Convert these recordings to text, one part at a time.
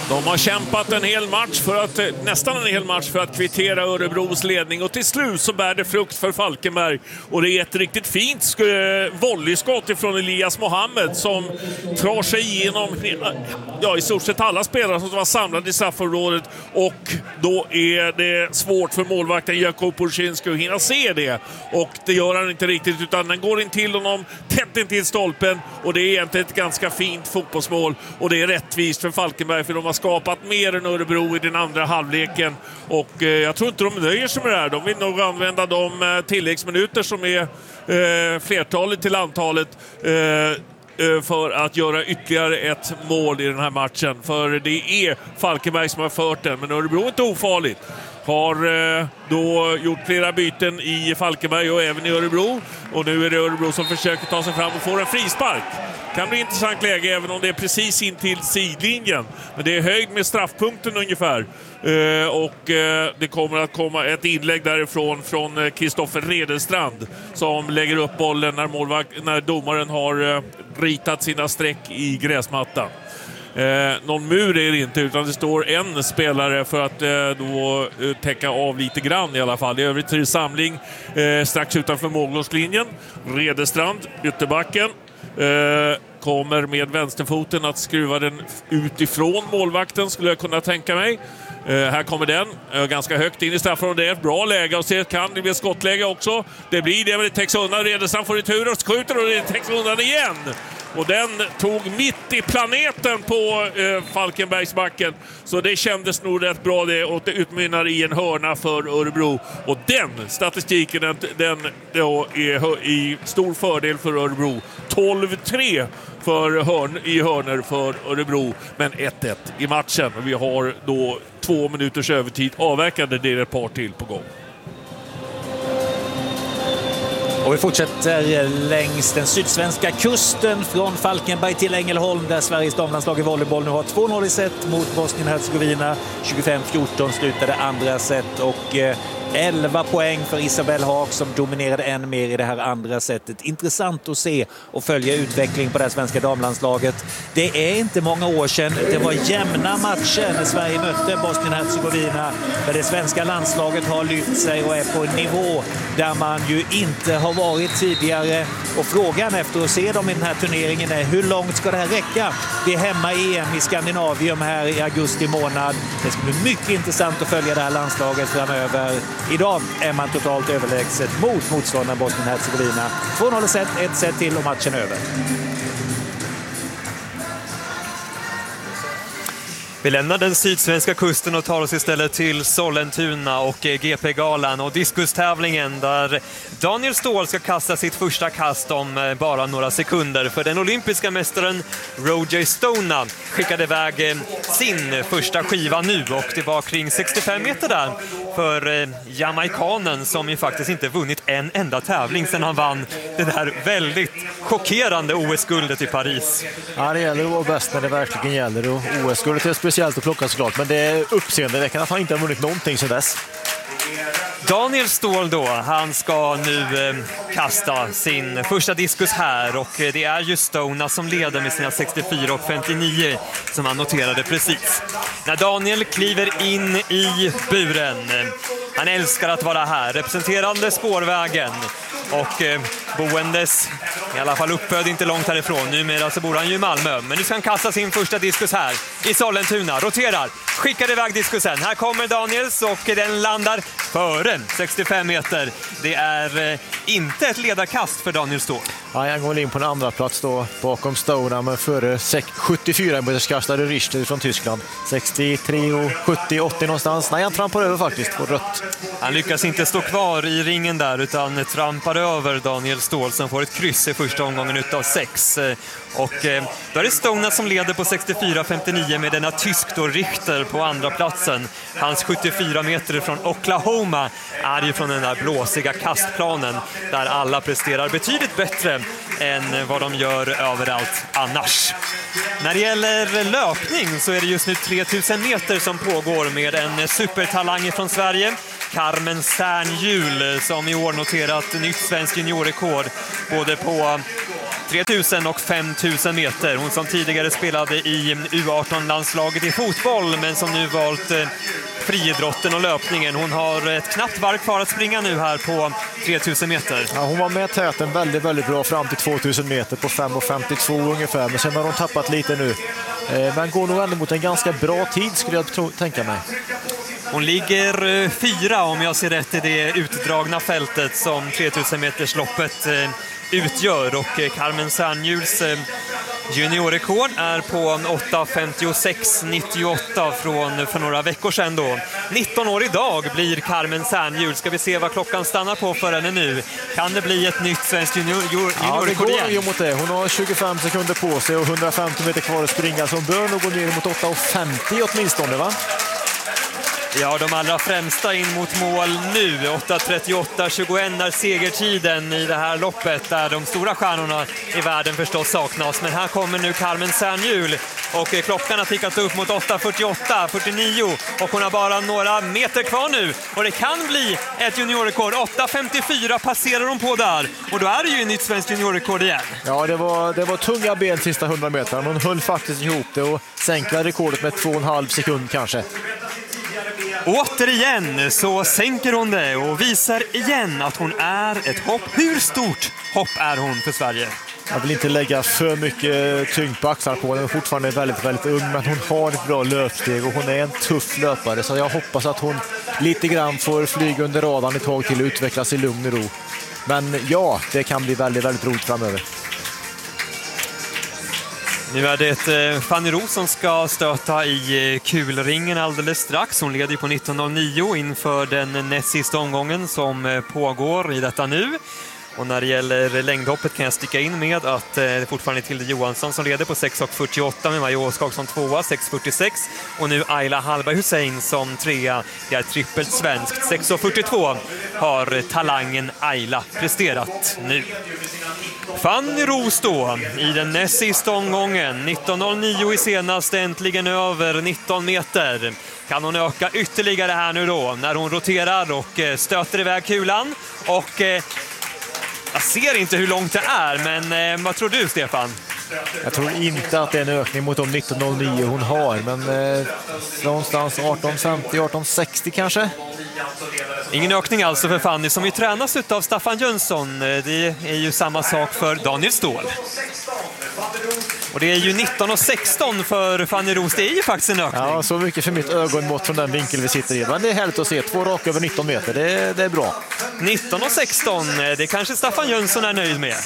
De har kämpat nästan en hel match för att kvittera Örebros ledning, och till slut så bär det frukt för Falkenberg. Och det är ett riktigt fint volleyskott ifrån Elias Mohammed som drar sig igenom i stort sett alla spelare som var samlade i straffområdet, och då är det svårt för målvakten Jakob Porzinski att hinna se det, och det gör han inte riktigt, utan den går in till honom tätt in till stolpen, och det är egentligen ett ganska fint fotbollsmål, och det är rättvist för Falkenberg, för de har skapat mer än Örebro i den andra halvleken, och jag tror inte de nöjer sig med det här. De vill nog använda de tilläggsminuter som är flertalet till antalet för att göra ytterligare ett mål i den här matchen, för det är Falkenberg som har fört den, men Örebro är inte ofarligt. Har då gjort flera byten i Falkenberg och även i Örebro, och nu är det Örebro som försöker ta sig fram och får en frispark. Kan bli intressant läge även om det är precis in till sidlinjen, men det är höjd med straffpunkten ungefär, och det kommer att komma ett inlägg därifrån från Kristoffer Redestrand som lägger upp bollen när domaren har ritat sina streck i gräsmattan. Någon mur är det inte, utan det står en spelare för att då täcka av lite grann i alla fall. I övrigt är det samling strax utanför målgångslinjen. Redestrand, ytterbacken, kommer med vänsterfoten att skruva den utifrån målvakten, skulle jag kunna tänka mig. Här kommer den ganska högt in i straffområdet. Det är ett bra läge, och se kan det bli ett skottläge också. Det blir det, men det täcks undan. Redestrand får i tur och skjuter, och det täcks undan igen. Och den tog mitt i planeten på Falkenbergsbacken. Så det kändes nog rätt bra det, och det utmynnar i en hörna för Örebro. Och den statistiken den är i stor fördel för Örebro. 12-3 i hörner för Örebro, men 1-1 i matchen. Och vi har då 2 minuters övertid avverkande, det är ett par till på gång. Och vi fortsätter längs den sydsvenska kusten från Falkenberg till Ängelholm, där Sveriges damlandslag i volleyboll nu har 2-0 i set mot Bosnien-Hercegovina. 25-14 slutade andra set, och 11 poäng för Isabelle Haag som dominerade än mer i det här andra setet. Intressant att se och följa utveckling på det svenska damlandslaget. Det är inte många år sedan det var jämna matcher när Sverige mötte Bosnien-Hercegovina, men det svenska landslaget har lyft sig och är på en nivå där man ju inte har varit tidigare. Och frågan efter att se dem i den här turneringen är: hur långt ska det här räcka? Vi är hemma i EM i Skandinavium här i augusti månad. Det ska bli mycket intressant att följa det här landslaget framöver. Idag är man totalt överlägset mot motståndaren Bosnien-Hercegovina. 2-0 set, 1 set till och matchen över. Vi lämnar den sydsvenska kusten och tar oss istället till Sollentuna och GP-galan och diskustävlingen där Daniel Ståhl ska kasta sitt första kast om bara några sekunder. För den olympiska mästaren Roger Stona skickade iväg sin första skiva nu, och det var kring 65 meter där för jamaikanen som ju faktiskt inte vunnit en enda tävling sedan han vann det där väldigt chockerande OS-guldet i Paris. Ja, det gäller att vara bäst när det verkligen gäller, och OS-guldet är speciellt att plocka såklart, men det är uppseendeväckande att han inte har vunnit någonting sedan dess. Daniel Ståhl då, han ska nu kasta sin första diskus här, och det är ju Stona som leder med sina 64 och 59 som han noterade precis. När Daniel kliver in i buren, han älskar att vara här, representerande spårvägen och boendes, i alla fall uppfödd inte långt härifrån. Numera så bor han ju i Malmö, men nu ska han kasta sin första diskus här i Sollentuna. Roterar, skickar iväg diskusen. Här kommer Daniels och den landar före 65 meter. Det är inte ett ledarkast för Daniel Ståhl. Ja, han går in på en andra plats då bakom Stona, men före 74 meters kastade Richter från Tyskland. 63 och 70-80 någonstans. Nej, han trampar över faktiskt på rött. Han lyckas inte stå kvar i ringen där, utan trampar över Daniel Ståhl som får ett kryss i första omgången utav 6. Och då är det Stona som leder på 64-59 med denna tysk då Richter på andra platsen. Hans 74 meter från Oklahoma är ju från den där blåsiga kastplanen där alla presterar betydligt bättre än vad de gör överallt annars. När det gäller löpning så är det just nu 3000 meter som pågår med en supertalang från Sverige, Carmen Särnhjul, som i år noterat nytt svensk juniorrekord både på 3000 och 5000 meter. Hon som tidigare spelade i U18-landslaget i fotboll men som nu valt friidrotten och löpningen. Hon har ett knappt varv kvar att springa nu här på 3000 meter. Ja, hon var med täten väldigt, väldigt bra fram till 2000 meter på 5:52 ungefär. Men sen har hon tappat lite nu. Men går nog ändå mot en ganska bra tid skulle jag tänka mig. Hon ligger 4 om jag ser rätt i det utdragna fältet som 3000 metersloppet utgör. Och Carmen Sernhjuls juniorrekord är på 8:56,98 för några veckor sedan då. 19 år idag blir Carmen Sernhjul. Ska vi se vad klockan stannar på för henne nu. Kan det bli ett nytt svenskt juniorrekord igen? Ja, det går mot det. Hon har 25 sekunder på sig och 150 meter kvar att springa. Så hon bör nog gå ner mot 8:50 åtminstone, va? Ja, de allra främsta in mot mål nu. 8:38,21 är segertiden i det här loppet där de stora stjärnorna i världen förstås saknas. Men här kommer nu Carmen Sernhjul och klockan har tickat upp mot 8:48,49 och hon har bara några meter kvar nu. Och det kan bli ett juniorrekord. 8:54 passerar hon på där och då är det ju ett nytt svenskt juniorrekord igen. Ja, det var tunga ben sista 100 meter. Hon höll faktiskt ihop det och sänkte rekordet med 2,5 sekund kanske. Återigen så sänker hon det och visar igen att hon är ett hopp. Hur stort hopp är hon för Sverige? Jag vill inte lägga för mycket tyngd på axlar på. Hon är fortfarande väldigt, väldigt ung, men hon har ett bra löpsteg och hon är en tuff löpare. Så jag hoppas att hon lite grann får flyga under radarn ett tag till och utvecklas i lugn och ro. Men ja, det kan bli väldigt, väldigt roligt framöver. Nu är det Fanny Roos som ska stöta i kulringen alldeles strax. Hon leder på 19:09 inför den näst sista omgången som pågår i detta nu. Och när det gäller längdhoppet kan jag sticka in med att det är fortfarande Tilde Johansson som leder på 6:48 med Maja Åskog som tvåa, 6:46. Och nu Ayla Hallberg Hussein som trea. Det är trippelt svenskt. 6:42 har talangen Ayla presterat nu. Fanny Roos då i den näst sista omgången. 19:09 i senaste, äntligen över 19 meter. Kan hon öka ytterligare här nu då när hon roterar och stöter iväg kulan. Och jag ser inte hur långt det är, men vad tror du, Stefan? Jag tror inte att det är en ökning mot de 19:09 hon har, men någonstans 18:50, 18:60 kanske. Ingen ökning alltså för Fanny som ju tränas av Staffan Jönsson. Det är ju samma sak för Daniel Ståhl. Och det är ju 19:16 för Fanny Roos. Det är ju faktiskt en ökning. Ja, så mycket för mitt ögonmått från den vinkel vi sitter i. Men det är härligt att se. 2 raka över 19 meter. Det är bra. 19:16. Det kanske Staffan Jönsson är nöjd med.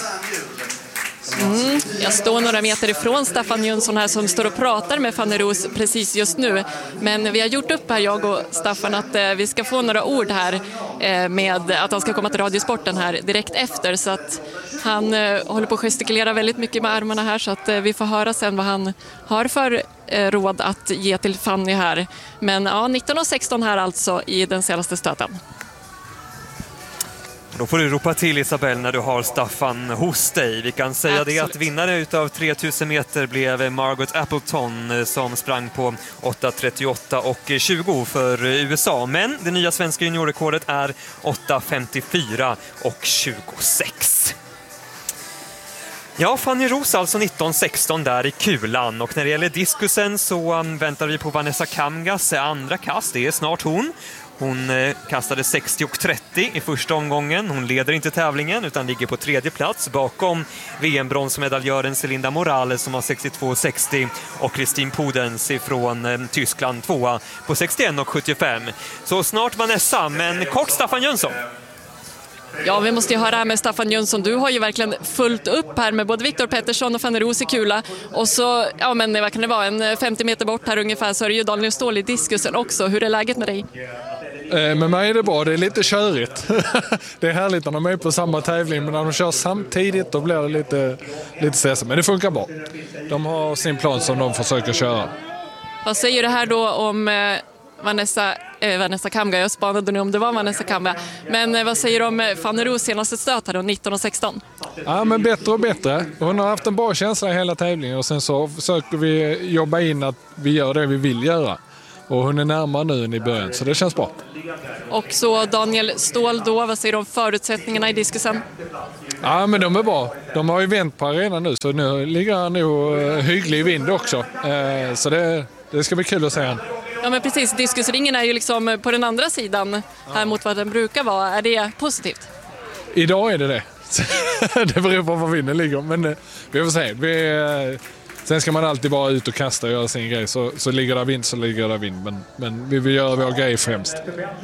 Jag står några meter ifrån Staffan Jönsson här som står och pratar med Fanny Roos precis just nu. Men vi har gjort upp här, jag och Staffan, att vi ska få några ord här med att han ska komma till Radiosporten här direkt efter. Så att han håller på att gestikulera väldigt mycket med armarna här, så att vi får höra sen vad han har för råd att ge till Fanny här. Men ja, 19:16 här alltså i den senaste stöten. Då får du ropa till, Isabel, när du har Staffan hos dig. Vi kan säga det att vinnare utav 3000 meter blev Margot Appleton som sprang på 8:38,20 för USA. Men det nya svenska juniorrekordet är 8:54,26. Ja, Fanny Roos alltså 19:16 där i kulan. Och när det gäller diskusen så väntar vi på Vanessa Kamgas andra kast. Det är snart hon. Hon kastade 60,30 i första omgången. Hon leder inte tävlingen utan ligger på tredje plats bakom VM-bronsmedaljören Celinda Morales som har 62,60 och Kristin Podens ifrån Tyskland tvåa på 61,75. Så snart Vanessa, men kort Staffan Jönsson. Ja, vi måste ju höra här med Staffan Jönsson. Du har ju verkligen fullt upp här med både Viktor Pettersson och Fanny Roos i kula. Och så, ja men vad kan det vara, en 50 meter bort här ungefär så är det ju Daniel Ståhl i diskusen också. Hur är läget med dig? Med mig är det bra, det är lite körigt. Det är härligt när de är på samma tävling, men när de kör samtidigt då blir det lite stressigt. Men det funkar bra. De har sin plan som de försöker köra. Vad säger du här då om Vanessa Kamga? Jag spanade nu om det var Vanessa Kamga. Men vad säger du om Fanny Roos senaste stöt här då, 19:16? Ja, men bättre och bättre. Hon har haft en bra känsla i hela tävlingen och sen så försöker vi jobba in att vi gör det vi vill göra. Och hon är närmare nu än i början, så det känns bra. Och så Daniel Ståhl då, vad säger du om förutsättningarna i diskusen? Ja, men de är bra. De har ju vänt på arenan nu, så nu ligger han nog hygglig vind också. Så det ska bli kul att se han. Ja, men precis. Diskusringen är ju liksom på den andra sidan här mot vad den brukar vara. Är det positivt? Idag är det. Det beror på var vinden ligger, men vi får se. Sen ska man alltid bara ut och kasta och göra sin grej. Så ligger det vind så ligger det vind. Men vi vill göra vår grej främst.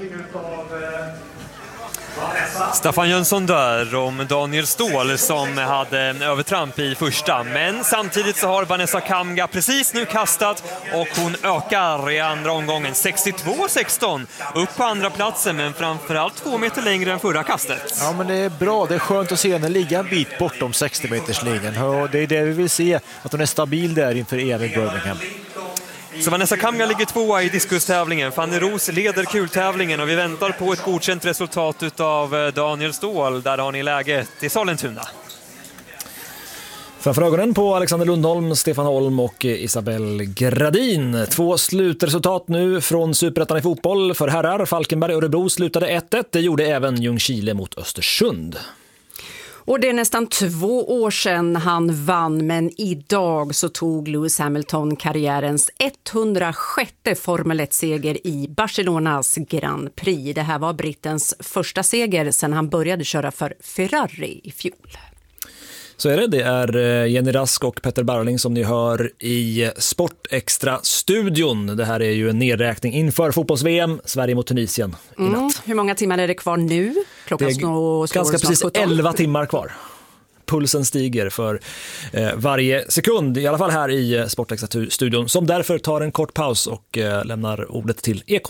Staffan Jönsson där om Daniel Ståhl som hade övertramp i första. Men samtidigt så har Vanessa Kamga precis nu kastat och hon ökar i andra omgången. 62-16 upp på andra platsen, men framförallt 2 meter längre än förra kastet. Ja, men det är bra. Det är skönt att se henne ligga en bit bortom 60-meterslinjen. Det är det vi vill se, att hon är stabil där inför EM i Birmingham. Så Vanessa Kamga ligger 2 i diskustävlingen. Fanny Roos leder kultävlingen och vi väntar på ett godkänt resultat av Daniel Ståhl. Där har ni läget i Sollentuna. Framför ögonen på Alexander Lundholm, Stefan Holm och Isabel Gradin. 2 slutresultat nu från Superettan i fotboll för herrar. Falkenberg och Örebro slutade 1-1. Det gjorde även Ljungskile mot Östersund. Och det är nästan 2 år sedan han vann, men idag så tog Lewis Hamilton karriärens 106:e Formel 1-seger i Barcelonas Grand Prix. Det här var brittens första seger sedan han började köra för Ferrari i fjol. Så är det. Det är Jenny Rask och Petter Barling som ni hör i Sportextra-studion. Det här är ju en nedräkning inför fotbolls-VM, Sverige mot Tunisien i natt. Hur många timmar är det kvar nu? Klockan slår ganska precis 11 timmar kvar. Pulsen stiger för varje sekund, i alla fall här i Sportextra-studion, som därför tar en kort paus och lämnar ordet till Ekot.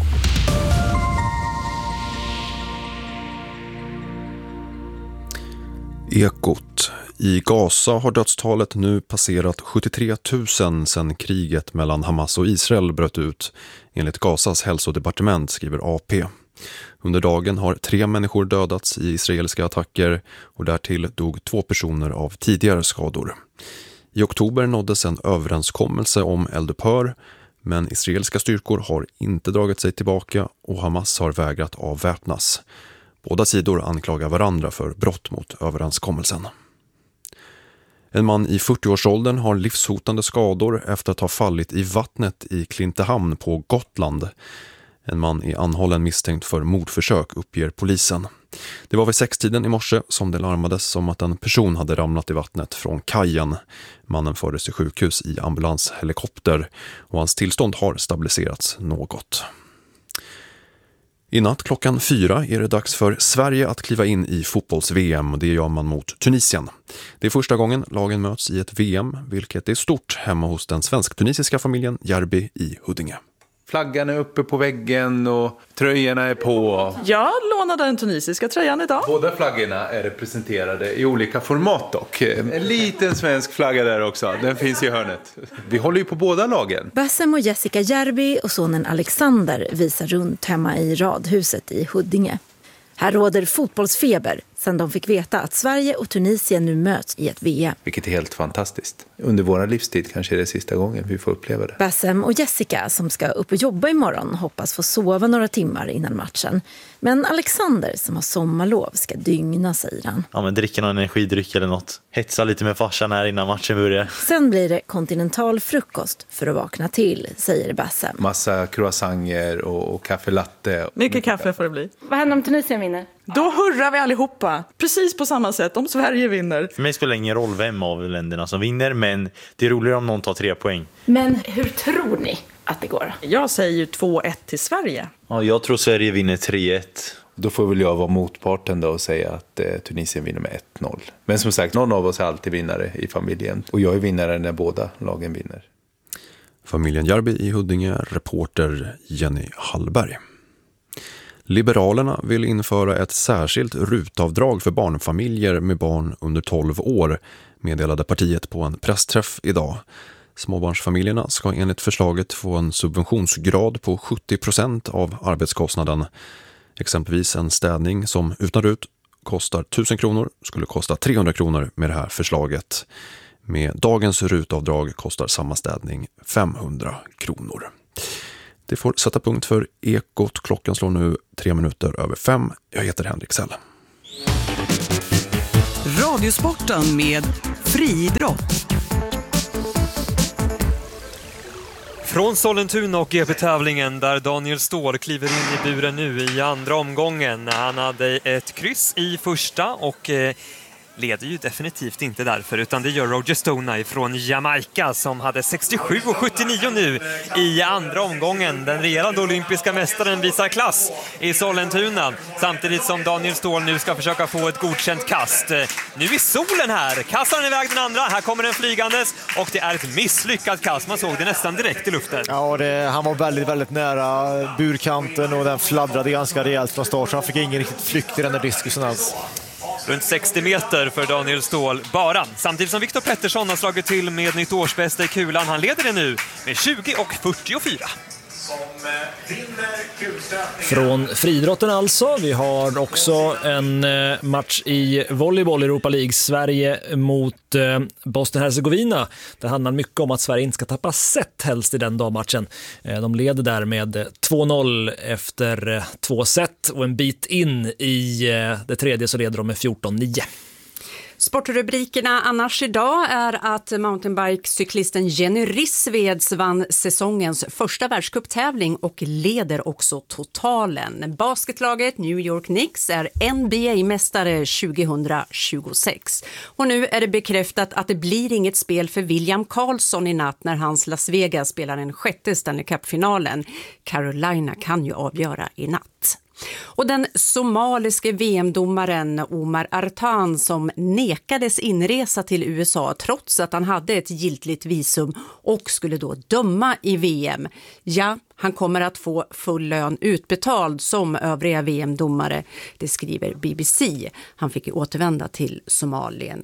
Ekot. I Gaza har dödstalet nu passerat 73 000 sedan kriget mellan Hamas och Israel bröt ut, enligt Gazas hälsodepartement, skriver AP. Under dagen har 3 människor dödats i israeliska attacker och därtill dog 2 personer av tidigare skador. I oktober nåddes en överenskommelse om eldupphör, men israeliska styrkor har inte dragit sig tillbaka och Hamas har vägrat avväpnas. Båda sidor anklagar varandra för brott mot överenskommelsen. En man i 40-årsåldern har livshotande skador efter att ha fallit i vattnet i Klintehamn på Gotland. En man är anhållen misstänkt för mordförsök, uppger polisen. Det var vid 6-tiden i morse som det larmades om att en person hade ramlat i vattnet från kajen. Mannen fördes till sjukhus i ambulanshelikopter och hans tillstånd har stabiliserats något. I natt klockan 4 är det dags för Sverige att kliva in i fotbolls-VM och det gör man mot Tunisien. Det är första gången lagen möts i ett VM, vilket är stort hemma hos den svensk-tunisiska familjen Järbi i Huddinge. Flaggan är uppe på väggen och tröjorna är på. Jag lånade den tunisiska tröjan idag. Båda flaggorna är representerade i olika format dock. En liten svensk flagga där också, den finns i hörnet. Vi håller ju på båda lagen. Bassem och Jessica Järbi och sonen Alexander visar runt hemma i radhuset i Huddinge. Här råder fotbollsfeber sedan de fick veta att Sverige och Tunisien nu möts i ett VM. Vilket är helt fantastiskt. Under vår livstid kanske är det sista gången vi får uppleva det. Bassem och Jessica som ska upp och jobba imorgon hoppas få sova några timmar innan matchen. Men Alexander som har sommarlov ska dygna, säger han. Ja, men dricka någon energidryck eller något. Hetsa lite med farsan här innan matchen börjar. Sen blir det kontinental frukost för att vakna till, säger Bassem. Massa croissanter och kaffe latte. Mycket kaffe får det bli. Vad händer om Tunisien vinner? Då hurrar vi allihopa. Precis på samma sätt om Sverige vinner. För mig spelar det ingen roll vem av länderna som vinner, men det är roligare om någon tar 3 poäng. Men hur tror ni att det går? Jag säger ju 2-1 till Sverige. Ja, jag tror Sverige vinner 3-1. Då får väl jag vara motparten då och säga att Tunisien vinner med 1-0. Men som sagt, någon av oss är alltid vinnare i familjen. Och jag är vinnare när båda lagen vinner. Familjen Järbi i Huddinge, reporter Jenny Hallberg. Liberalerna vill införa ett särskilt rutavdrag för barnfamiljer med barn under 12 år, meddelade partiet på en pressträff idag. Småbarnsfamiljerna ska enligt förslaget få en subventionsgrad på 70% av arbetskostnaden. Exempelvis en städning som utan RUT kostar 1000 kronor skulle kosta 300 kronor med det här förslaget. Med dagens rutavdrag kostar samma städning 500 kronor. Det får sätta punkt för Ekot. Klockan slår nu 3 minuter över 5. Jag heter Henrik Säll. Radiosporten med friidrott. Från Sollentuna och GP-tävlingen där Daniel Ståhl kliver in i buren nu i andra omgången. Han hade ett kryss i första och leder ju definitivt inte därför, utan det gör Roger Stoney från Jamaica som hade 67,79 nu i andra omgången. Den regerande olympiska mästaren visar klass i Sollentuna, samtidigt som Daniel Ståhl nu ska försöka få ett godkänt kast. Nu är solen här, kastar han iväg den andra, här kommer den flygandes och det är ett misslyckat kast. Man såg det nästan direkt i luften. Ja, han var väldigt, väldigt nära burkanten och den fladdrade ganska rejält från start, så han fick ingen riktigt flykt i den där diskusen alls. Runt 60 meter för Daniel Ståhl bara. Samtidigt som Viktor Pettersson har slagit till med nytt årsbästa i kulan. Han leder det nu med 20,44. Från friidrotten alltså. Vi har också en match i volleyboll i Europa League. Sverige mot Bosnien-Hercegovina. Det handlar mycket om att Sverige inte ska tappa set helst i den dagmatchen. De leder där med 2-0 efter 2 set och en bit in i det tredje så leder de med 14-9. Sportrubrikerna annars idag är att mountainbike-cyklisten Jenny Rissveds vann säsongens första världscuptävling och leder också totalen. Basketlaget New York Knicks är NBA-mästare 2026. Och nu är det bekräftat att det blir inget spel för William Karlsson i natt när hans Las Vegas spelar den 6:e Stanley Cup-finalen. Carolina kan ju avgöra i natt. Och den somaliske VM-domaren Omar Artan som nekades inresa till USA trots att han hade ett giltigt visum och skulle då döma i VM. Ja, han kommer att få full lön utbetald som övriga VM-domare, det skriver BBC. Han fick ju återvända till Somalia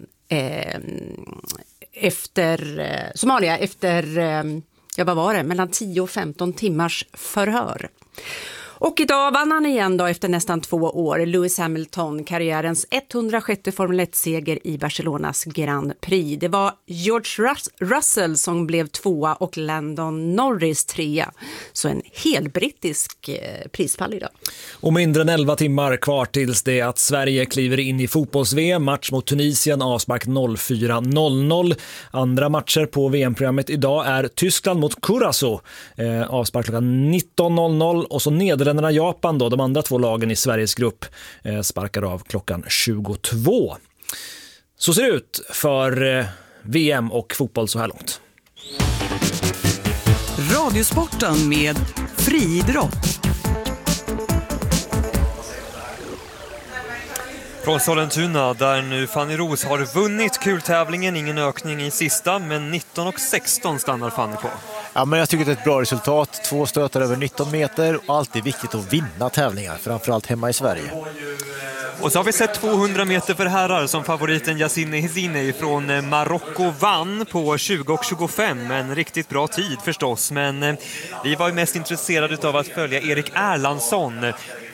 efter mellan 10 och 15 timmars förhör. Och idag vann han igen då efter nästan 2 år. Lewis Hamilton, karriärens 106 Formel 1-seger i Barcelonas Grand Prix. Det var George Russell som blev 2 och Landon Norris 3. Så en hel brittisk prispall idag. Och mindre än 11 timmar kvar tills det att Sverige kliver in i fotbolls-VM. Match mot Tunisien, avspark 04.00. Andra matcher på VM-programmet idag är Tyskland mot Curaçao. Avspark klockan 19.00 och så Nederländerna Japan då, de andra 2 lagen i Sveriges grupp sparkar av klockan 22. Så ser det ut för VM och fotboll så här långt. Radiosporten med friidrott. Från Sollentuna där nu Fanny Roos har vunnit kultävlingen, ingen ökning i sista, men 19,16 stannar Fanny på. Ja, men jag tycker det är ett bra resultat. 2 stötar över 19 meter och alltid viktigt att vinna tävlingar, framförallt hemma i Sverige. Och så har vi sett 200 meter för herrar som favoriten Yassine Hezine från Marocko vann på 20,25. En riktigt bra tid förstås, men vi var ju mest intresserade av att följa Erik Erlandsson.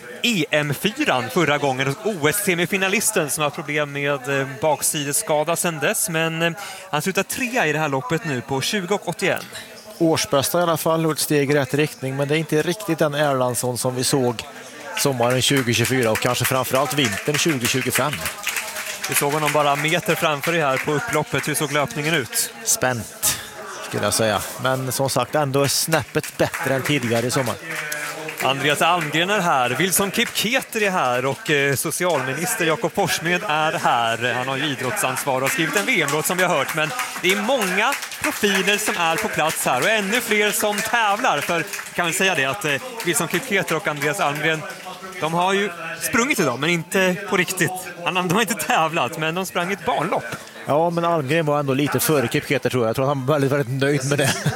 EM4 förra gången och OS-semifinalisten som har problem med baksideskada sedan dess, men han slutar 3 i det här loppet nu på 20,81. Årsbästa i alla fall och ett steg i rätt riktning, men det är inte riktigt den Erlandsson som vi såg sommaren 2024 och kanske framförallt vintern 2025. Vi såg honom bara meter framför dig här på upploppet. Hur såg löpningen ut? Spänt skulle jag säga, men som sagt ändå snäppet bättre än tidigare i sommar. Andreas Almgren är här, Wilson Kipketer är här och socialminister Jakob Forssmed är här. Han har ju idrottsansvar och har skrivit en VM-låt som vi har hört, men det är många profiler som är på plats här och ännu fler som tävlar. För kan vi säga det att Wilson Kipketer och Andreas Almgren, de har ju sprungit idag men inte på riktigt. De har inte tävlat, men de sprang ett barnlopp. Ja, men Almgren var ändå lite före Kipketer tror jag. Jag tror att han var väldigt, väldigt nöjd med det.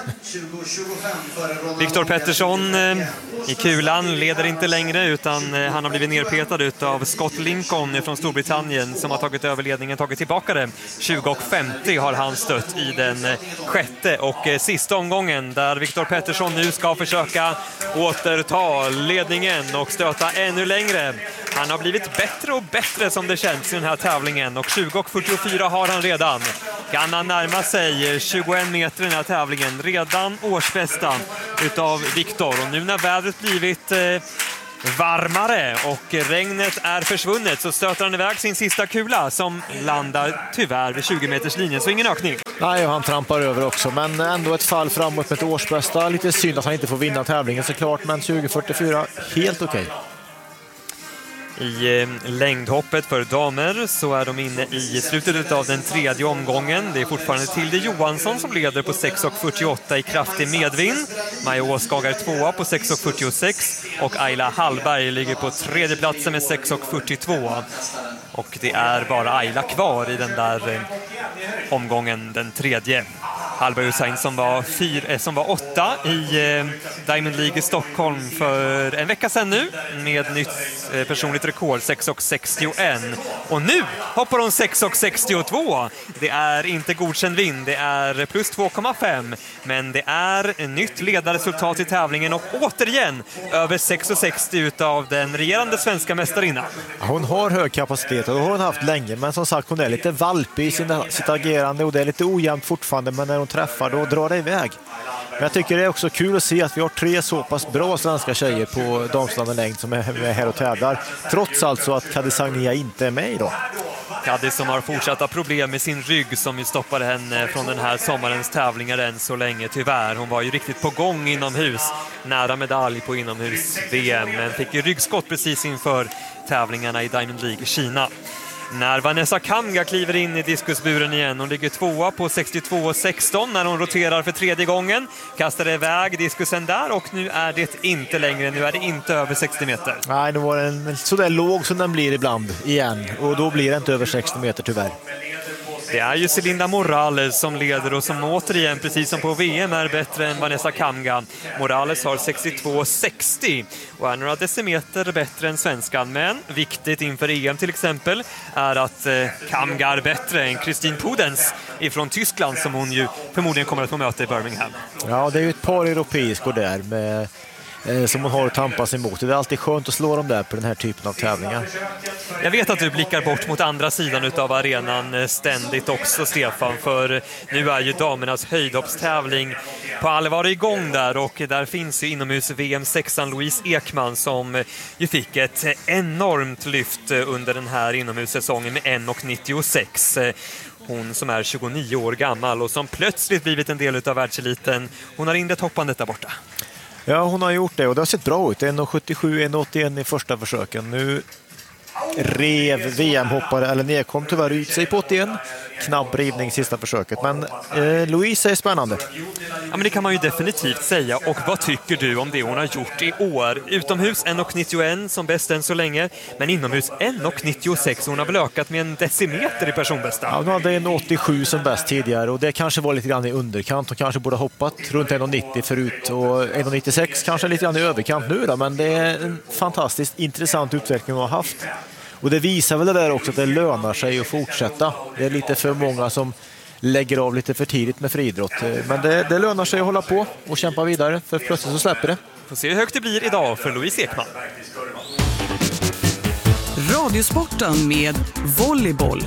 Viktor Pettersson i kulan leder inte längre utan han har blivit nerpetad av Scott Lincoln från Storbritannien som har tagit över ledningen, tagit tillbaka det. 20,50 har han stött i den 6:e och sista omgången där Viktor Pettersson nu ska försöka återta ledningen och stöta ännu längre. Han har blivit bättre och bättre som det känns i den här tävlingen och 20,44 har han redan. Kan han närma sig 21 meter i den här tävlingen, redan årsbästa utav Viktor. Och nu när vädret blivit varmare och regnet är försvunnet, så stöter han iväg sin sista kula som landar tyvärr vid 20 meters linjen, så ingen ökning. Nej, han trampar över också, men ändå ett fall framåt med ett årsbästa. Lite synd att han inte får vinna tävlingen såklart, men 20.44 helt okej. I längdhoppet för damer så är de inne i slutet av den tredje omgången. Det är fortfarande Tilde Johansson som leder på 6.48 i kraftig medvind. Maja Åskagar 2 på 6.46 och Ayla Hallberg ligger på tredje platsen med 6.42. Och det är bara Ayla kvar i den där omgången, den tredje. Hallberg Hussein som var 8 i Diamond League i Stockholm för en vecka sedan nu med nytt personligt rekord 6.61. Och nu hoppar hon 6.62. Det är inte godkänd vind, det är plus 2,5. Men det är ett nytt ledarresultat i tävlingen och återigen över 6.60 utav den regerande svenska mästarinnan. Hon har hög kapacitet och det har hon haft länge, men som sagt hon är lite valpig i sitt agerande och det är lite ojämnt fortfarande, men när hon träffar då drar det iväg. Men jag tycker det är också kul att se att vi har 3 så pass bra svenska tjejer på damstand och längd som är med här och tävlar, trots alltså att Kadis Agnia inte är med idag. Kadis som har fortsatta problem med sin rygg som ju stoppade henne från den här sommarens tävlingar än så länge tyvärr. Hon var ju riktigt på gång inomhus, nära medalj på inomhus-VM, men fick ju ryggskott precis inför tävlingarna i Diamond League i Kina. När Vanessa Kamga kliver in i diskusburen igen. Hon ligger 2 på 62,16 när hon roterar för tredje gången. Kastar iväg diskusen där och nu är det inte längre. Nu är det inte över 60 meter. Nej, nu var den så där låg som den blir ibland igen. Och då blir det inte över 60 meter tyvärr. Det är ju Celinda Morales som leder och som återigen, precis som på VM, är bättre än Vanessa Kamga. Morales har 62,60 och är några decimeter bättre än svenskan. Men viktigt inför EM till exempel är att Kamga är bättre än Kristin Pudens ifrån Tyskland som hon ju förmodligen kommer att få möta i Birmingham. Ja, det är ju ett par europeiskor där med som hon har att tampas emot. Det är alltid skönt att slå dem där på den här typen av tävlingar. Jag vet att du blickar bort mot andra sidan av arenan ständigt också, Stefan, för nu är ju damernas höjdhoppstävling på allvar igång där och där finns ju inomhus VM-6an Louise Ekman som ju fick ett enormt lyft under den här inomhussäsongen med 1,96. Hon som är 29 år gammal och som plötsligt blivit en del av världseliten. Hon har inlett hoppandet där borta. Ja, hon har gjort det och det har sett bra ut. 1,77, 1,81 i första försöken. Nu rev VM-hoppare, eller nedkom tyvärr ut sig på 81. Knapp rivning sista försöket. Men Louise är spännande. Ja, men det kan man ju definitivt säga. Och vad tycker du om det hon har gjort i år? Utomhus 1,91 som bäst än så länge. Men inomhus 1,96. Hon har väl ökat med en decimeter i personbästa. Ja, hon hade 1,87 som bäst tidigare. Och det kanske var lite grann i underkant. Hon kanske borde ha hoppat runt 1,90 förut. Och 1,96 kanske lite grann i överkant nu då. Men det är en fantastiskt intressant utveckling hon har haft. Och det visar väl det där också att det lönar sig att fortsätta. Det är lite för många som lägger av lite för tidigt med friidrott. Men det lönar sig att hålla på och kämpa vidare, för plötsligt så släpper det. Får se hur högt det blir idag för Louise Ekman. Radiosporten med volleyboll.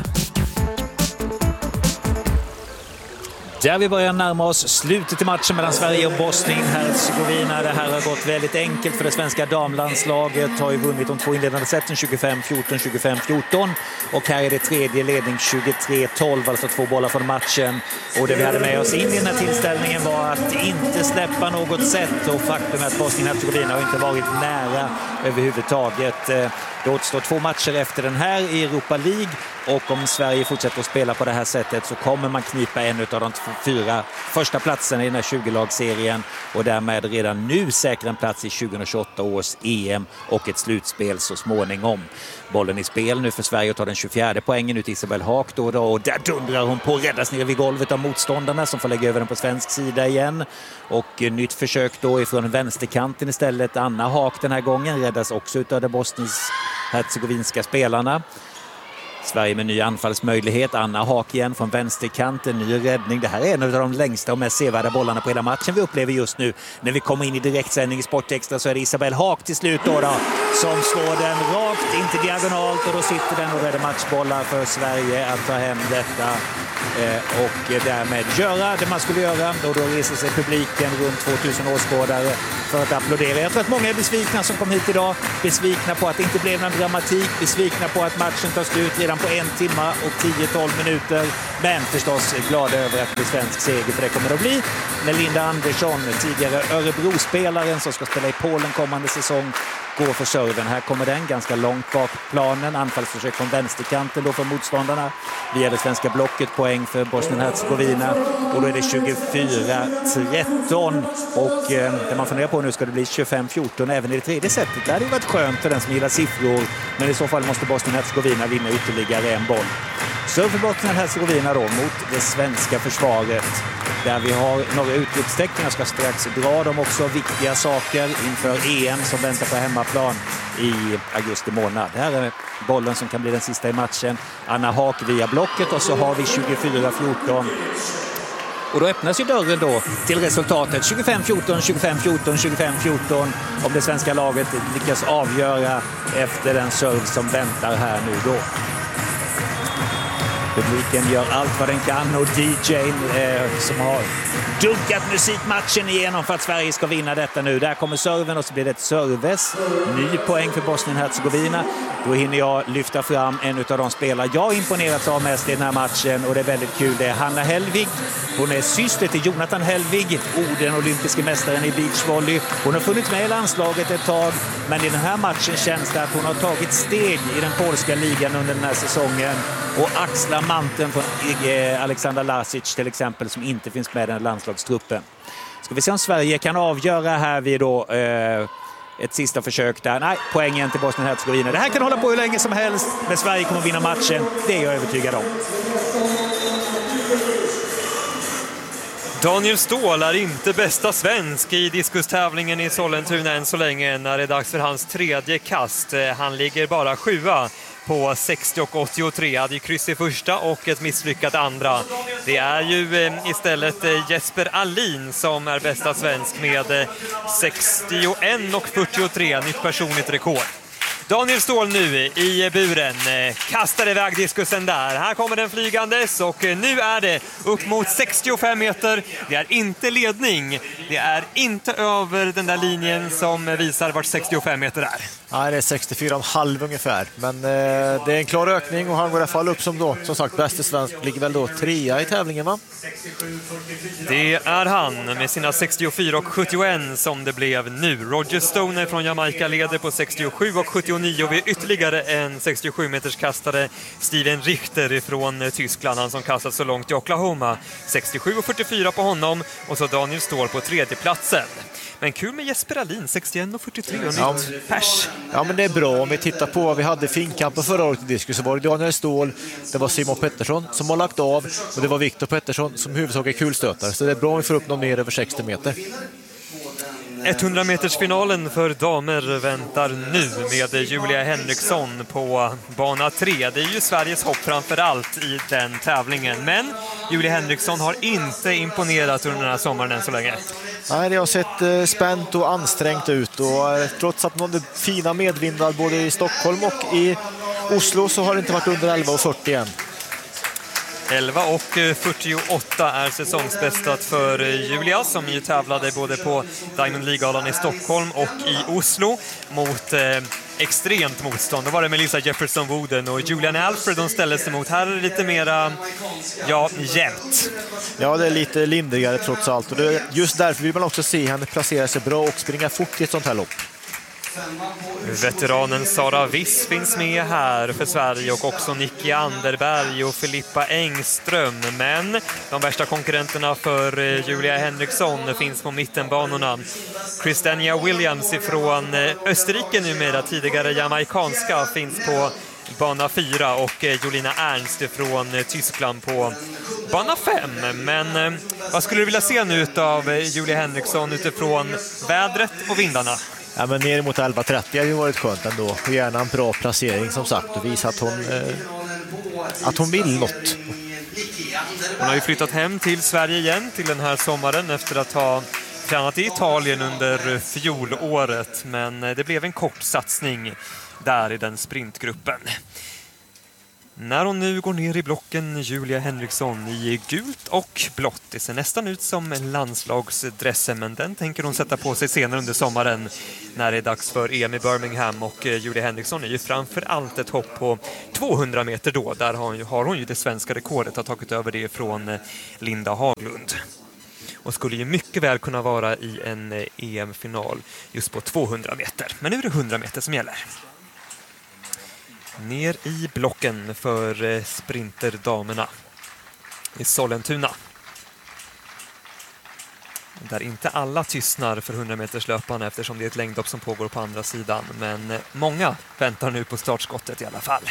Där vi börjar närma oss slutet i matchen mellan Sverige och Bosnien-Hercegovina. Det här har gått väldigt enkelt för det svenska damlandslaget. Har ju vunnit de 2 inledande sätten 25-14, 25-14. Och här är det tredje ledning 23-12, alltså 2 bollar från matchen. Och det vi hade med oss in i den här tillställningen var att inte släppa något sätt. Och faktum är att Bosnien-Hercegovina har inte varit nära överhuvudtaget. Det återstår 2 matcher efter den här i Europa League. Och om Sverige fortsätter att spela på det här sättet så kommer man knipa en av de 4 första platserna i den här 20-lagsserien och därmed redan nu säkra en plats i 2028 års EM och ett slutspel så småningom. Bollen i spel nu för Sverige och tar den 24 poängen ut Isabel Haak då och där dundrar hon på, räddas ner vid golvet av motståndarna som får lägga över den på svensk sida igen. Och nytt försök då ifrån vänsterkanten istället. Anna Haak den här gången räddas också av de bosnisk-hercegovinska spelarna. Sverige med ny anfallsmöjlighet. Anna Haak igen från vänsterkanten, ny räddning. Det här är en av de längsta och mest sevärda bollarna på hela matchen vi upplever just nu. När vi kommer in i direktsändning i Sportextra så är det Isabelle Haak till slut då, som slår den rakt, inte diagonalt, och då sitter den och räddar matchbollar för Sverige att ta hem detta och därmed göra det man skulle göra. Och då reser sig publiken runt 2000 åskådare för att applådera. Jag tror att många är besvikna som kom hit idag, besvikna på att det inte blev någon dramatik, besvikna på att matchen tar slut redan på 1 timme och 10-12 minuter, men förstås glada över att det blir svensk seger, för det kommer det att bli när Linda Andersson, tidigare Örebro-spelaren som ska spela i Polen kommande säsong, går för serven. Här kommer den ganska långt bak planen. Anfallsförsök från vänsterkanten då för motståndarna. Via det svenska blocket, poäng för Bosnien-Hercegovina. Och då är det 24-13. Och det man funderar på nu, ska det bli 25-14 även i det tredje sättet. Det hade varit skönt för den som gillar siffror. Men i så fall måste Bosnien-Hercegovina vinna ytterligare en boll. Så för Bosnien-Hercegovina då mot det svenska försvaret. Där vi har några utropstecken. Jag ska strax dra dem också. Viktiga saker inför EM som väntar på hemmaplan i augusti månad. Det här är bollen som kan bli den sista i matchen. Anna Haak via blocket, och så har vi 24-14. Och då öppnas ju dörren då till resultatet 25-14, 25-14, 25-14 om det svenska laget lyckas avgöra efter den serve som väntar här nu då. Publiken gör allt vad den kan, och DJ:n som har dunkat musikmatchen igenom för att Sverige ska vinna detta nu. Där kommer serven och så blir det ett serves. Ny poäng för Bosnien-Hercegovina. Då hinner jag lyfta fram en av de spelare jag imponerats av mest i den här matchen, och det är väldigt kul. Det är Hanna Hellvig. Hon är syster till Jonathan Hellvig, den olympiska mästaren i beachvolley. Hon har funnits med i landslaget ett tag, men i den här matchen känns det att hon har tagit steg i den polska ligan under den här säsongen och axlar manteln från Alexander Lasic till exempel, som inte finns med i den landslagstruppen. Ska vi se om Sverige kan avgöra här vid då ett sista försök där. Nej, poängen till Bosnien-Hercegovina. Det här kan hålla på hur länge som helst, men Sverige kommer vinna matchen. Det är jag övertygad om. Daniel Ståhl är inte bästa svensk i diskustävlingen i Sollentuna än så länge när det är dags för hans tredje kast. Han ligger bara 7:a på 60 och 83. Hade ju kryss i första och ett misslyckat andra. Det är ju istället Jesper Alin som är bästa svensk med 61 och 43, nytt personligt rekord. Daniel Ståhl nu i buren, kastar iväg diskusen där. Här kommer den flygandes och nu är det upp mot 65 meter. Det är inte ledning, det är inte över den där linjen som visar vart 65 meter är. Nej, det är 64,5 ungefär. Men det är en klar ökning och han går i alla fall upp som då, som sagt, bäste svensk, ligger väl då 3:a i tävlingen, va? Det är han med sina 64 och 71 som det blev nu. Roger Stoner från Jamaica leder på 67 och 79 och vi är ytterligare en 67 meters kastare, Steven Richter från Tyskland, han som kastat så långt i Oklahoma. 67 och 44 på honom och så Daniel Ståhl på tredje platsen. Men kul med Jesper Alin, 61 och 43 och nytt pers. Ja, men det är bra. Om vi tittar på vad vi hade finkampen förra året i diskus, så var det Daniel Ståhl, det var Simon Pettersson som har lagt av och det var Viktor Pettersson som huvudsakligen kulstötare. Så det är bra om vi får upp någon mer över 60 meter. 100 meters finalen för damer väntar nu med Julia Henriksson på bana 3. Det är ju Sveriges hopp framför allt i den tävlingen. Men Julia Henriksson har inte imponerat under den här sommaren än så länge. Nej, det har sett spänt och ansträngt ut och trots att man hade fina medvindar både i Stockholm och i Oslo så har det inte varit under 11,40 än. 11 och 48 är säsongsbästat för Julia som ju tävlade både på Diamond League-galan i Stockholm och i Oslo mot extremt motstånd. Då var det Melissa Jefferson-Wooden och Julian Alfred de ställdes emot. Här är det lite mera jämnt. Ja, det är lite lindrigare trots allt och det är just därför vill man också se henne placera sig bra och springa fort i ett sånt här lopp. Veteranen Sara Wiss finns med här för Sverige och också Nicky Anderberg och Filippa Engström. Men de värsta konkurrenterna för Julia Henriksson finns på mittenbanorna. Christiania Williams från Österrike numera, tidigare jamaikanska, finns på bana 4 och Jolina Ernst från Tyskland på bana 5. Men vad skulle du vilja se nu av Julia Henriksson utifrån vädret och vindarna? Ja, men ner mot 11,30 har ju varit skönt ändå. Och gärna en bra placering som sagt och visa att hon att hon vill något. Hon har ju flyttat hem till Sverige igen till den här sommaren efter att ha tränat i Italien under fjolåret. Men det blev en kort satsning där i den sprintgruppen. När hon nu går ner i blocken, Julia Henriksson i gult och blått. Det ser nästan ut som en landslagsdressen, men den tänker hon sätta på sig senare under sommaren när det är dags för EM i Birmingham. Och Julia Henriksson är ju framför allt ett hopp på 200 meter då. Där har hon ju det svenska rekordet, har tagit över det från Linda Haglund. Och skulle ju mycket väl kunna vara i en EM-final just på 200 meter. Men nu är det 100 meter som gäller. Ner i blocken för sprinterdamerna i Sollentuna. Där inte alla tystnar för 100 meters löparna eftersom det är ett längdhopp som pågår på andra sidan. Men många väntar nu på startskottet i alla fall.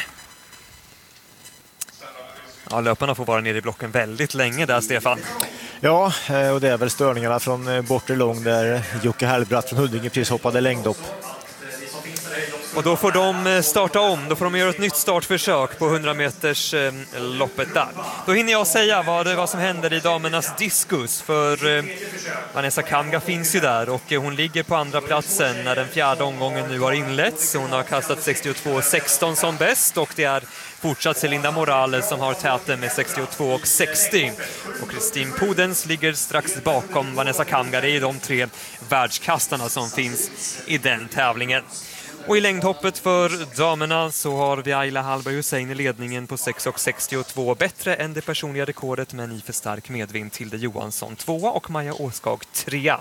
Ja, löparna får vara nere i blocken väldigt länge där, Stefan. Ja, och det är väl störningarna från bortre lång där Jocke Hellbratt från Huddinge precis hoppade längdhopp. Och då får de starta om, då får de göra ett nytt startförsök på 100 meters loppet där. Då hinner jag säga vad som händer i damernas diskus, för Vanessa Kamga finns ju där och hon ligger på andra platsen när den fjärde omgången nu har inletts. Hon har kastat 62,16 som bäst och det är fortsatt Celinda Morales som har täten med 62,60. Och Kristin Podens ligger strax bakom Vanessa Kamga. Det är de tre världskastarna som finns i den tävlingen. Och i längdhoppet för damerna så har vi Ayla Hallberg Hussein i ledningen på 6,62. Bättre än det personliga rekordet, men i för stark medvind. Tilde Johansson 2 och Maja Åskag 3.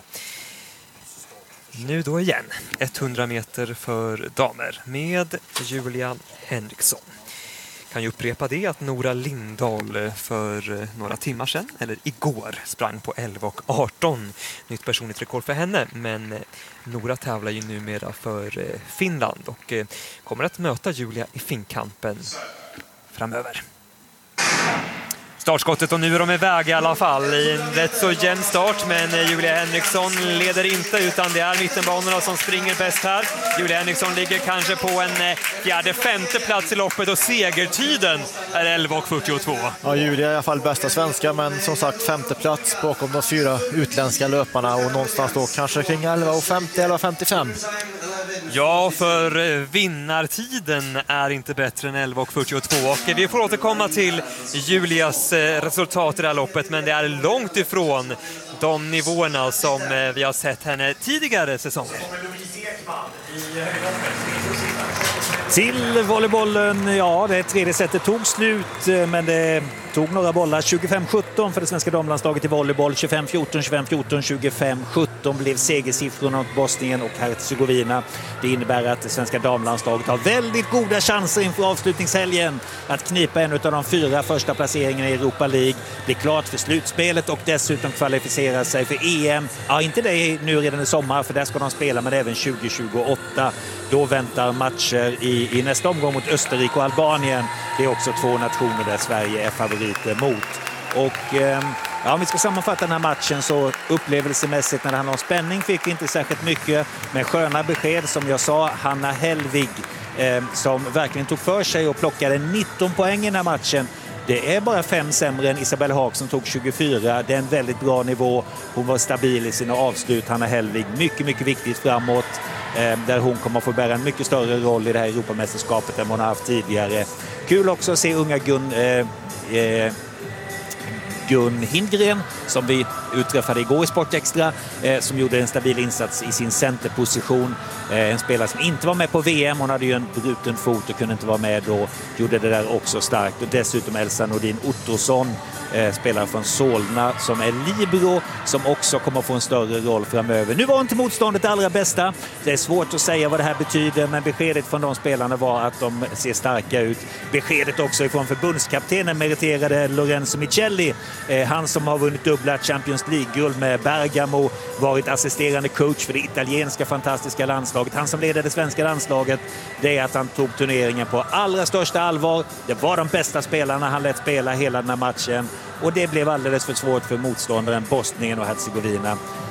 Nu då igen 100 meter för damer med Julia Henriksson. Kan ju upprepa det att Nora Lindahl för några timmar sedan, eller igår, sprang på 11,18. Nytt personligt rekord för henne, men Nora tävlar ju numera för Finland och kommer att möta Julia i finkampen framöver. Startskottet och nu är de iväg i alla fall i en rätt så jämn start, men Julia Henriksson leder inte utan det är mittenbanorna som springer bäst här. Julia Henriksson ligger kanske på en femte plats i loppet och segertiden är 11,42. Ja, Julia är i alla fall bästa svenska, men som sagt femte plats bakom de 4 utländska löparna och någonstans då kanske kring 11,50, 11,55. Ja, för vinnartiden är inte bättre än 11,42 och vi får återkomma till Julias resultat i det här loppet, men det är långt ifrån de nivåerna som vi har sett henne tidigare säsonger. Till volleybollen, ja, det tredje setet tog slut, men det tog några bollar. 25-17 för det svenska damlandslaget i volleyboll, 25-14, 25-14, 25-17 blev segersiffrorna mot Bosnien och Herzegovina. Det innebär att det svenska damlandslaget har väldigt goda chanser inför avslutningshelgen att knipa en av de 4 första placeringarna i Europa League, bli klart för slutspelet och dessutom kvalificera sig för EM. Ja, inte det nu redan i sommar, för där ska de spela, men även 2028. Då väntar matcher i nästa omgång mot Österrike och Albanien. Det är också 2 nationer där Sverige är favoriter mot. Och ja, om vi ska sammanfatta den här matchen så upplevelsemässigt när det handlar om spänning fick vi inte särskilt mycket. Men sköna besked, som jag sa, Hanna Hellvig som verkligen tog för sig och plockade 19 poäng i den här matchen. Det är bara 5 sämre än Isabelle Haag som tog 24. Det är en väldigt bra nivå. Hon var stabil i sina avslut, Hanna Hellvig. Mycket, mycket viktigt framåt. Där hon kommer att få bära en mycket större roll i det här Europamästerskapet än hon har haft tidigare. Kul också att se unga Gun Hindgren som vi utträffade igår i Sportextra, som gjorde en stabil insats i sin centerposition. En spelare som inte var med på VM, hon hade ju en bruten fot och kunde inte vara med då, gjorde det där också starkt. Och dessutom Elsa Nordin Ottosson, spelare från Solna som är libero, som också kommer att få en större roll framöver. Nu var inte motståndet det allra bästa. Det är svårt att säga vad det här betyder, men beskedet från de spelarna var att de ser starka ut. Beskedet också ifrån förbundskaptenen, meriterade Lorenzo Michelli, han som har vunnit dubbla Champions League-guld med Bergamo, varit assisterande coach för det italienska fantastiska landslaget. Han som leder det svenska landslaget, det är att han tog turneringen på allra största allvar. Det var de bästa spelarna han lät spela hela den här matchen. Och det blev alldeles för svårt för motståndaren Bosnien och Herzegovina.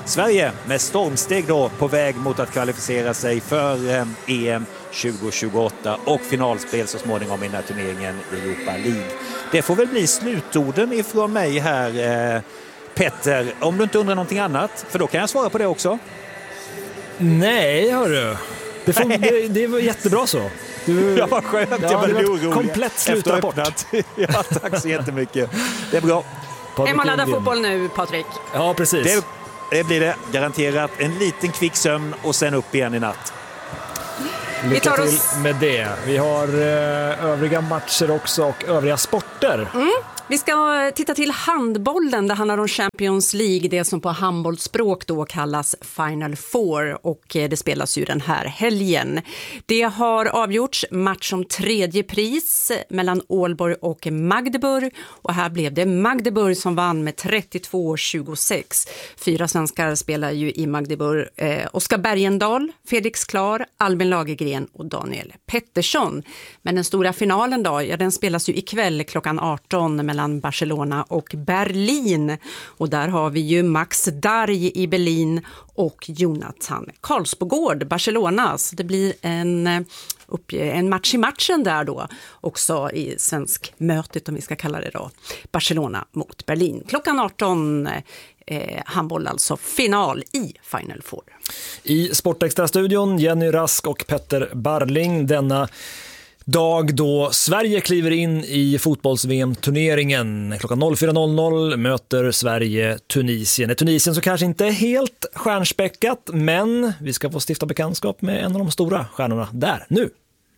Sverige med stormsteg då på väg mot att kvalificera sig för EM 2028 och finalspel så småningom i den här turneringen i Europa League. Det får väl bli slutorden ifrån mig här, Petter, om du inte undrar någonting annat, för då kan jag svara på det också. Nej, hörru. Det var jättebra så. Ja, vad skönt. Jag var orolig. Komplett slutrapport. Ja, tack så jättemycket. Det är bra. Är man laddar fotboll nu, Patrik? Ja, precis. Det blir det. Garanterat en liten kvick sömn och sen upp igen i natt. Lycka till med det. Vi har övriga matcher också och övriga sporter. Vi ska titta till handbollen. Det handlar om Champions League, det som på handbollsspråk då kallas Final Four, och det spelas ju den här helgen. Det har avgjorts match om tredje pris mellan Ålborg och Magdeburg, och här blev det Magdeburg som vann med 32-26. 4 svenskar spelar ju i Magdeburg. Oskar Bergendahl, Felix Klar, Albin Lagergren och Daniel Pettersson. Men den stora finalen då, ja, den spelas ju ikväll klockan 18 mellan Barcelona och Berlin. Och där har vi ju Max Darj i Berlin och Jonathan Karlsbogård, Barcelona. Så det blir en match i matchen där då, också i svensk mötet om vi ska kalla det då. Barcelona mot Berlin. Klockan 18 handboll, alltså final i Final Four. I Sportextra-studion Jenny Rask och Petter Barling denna dag då Sverige kliver in i fotbolls-VM-turneringen. Klockan 04.00 möter Sverige Tunisien. Ett Tunisien som kanske inte är helt stjärnspäckat, men vi ska få stifta bekantskap med en av de stora stjärnorna där nu.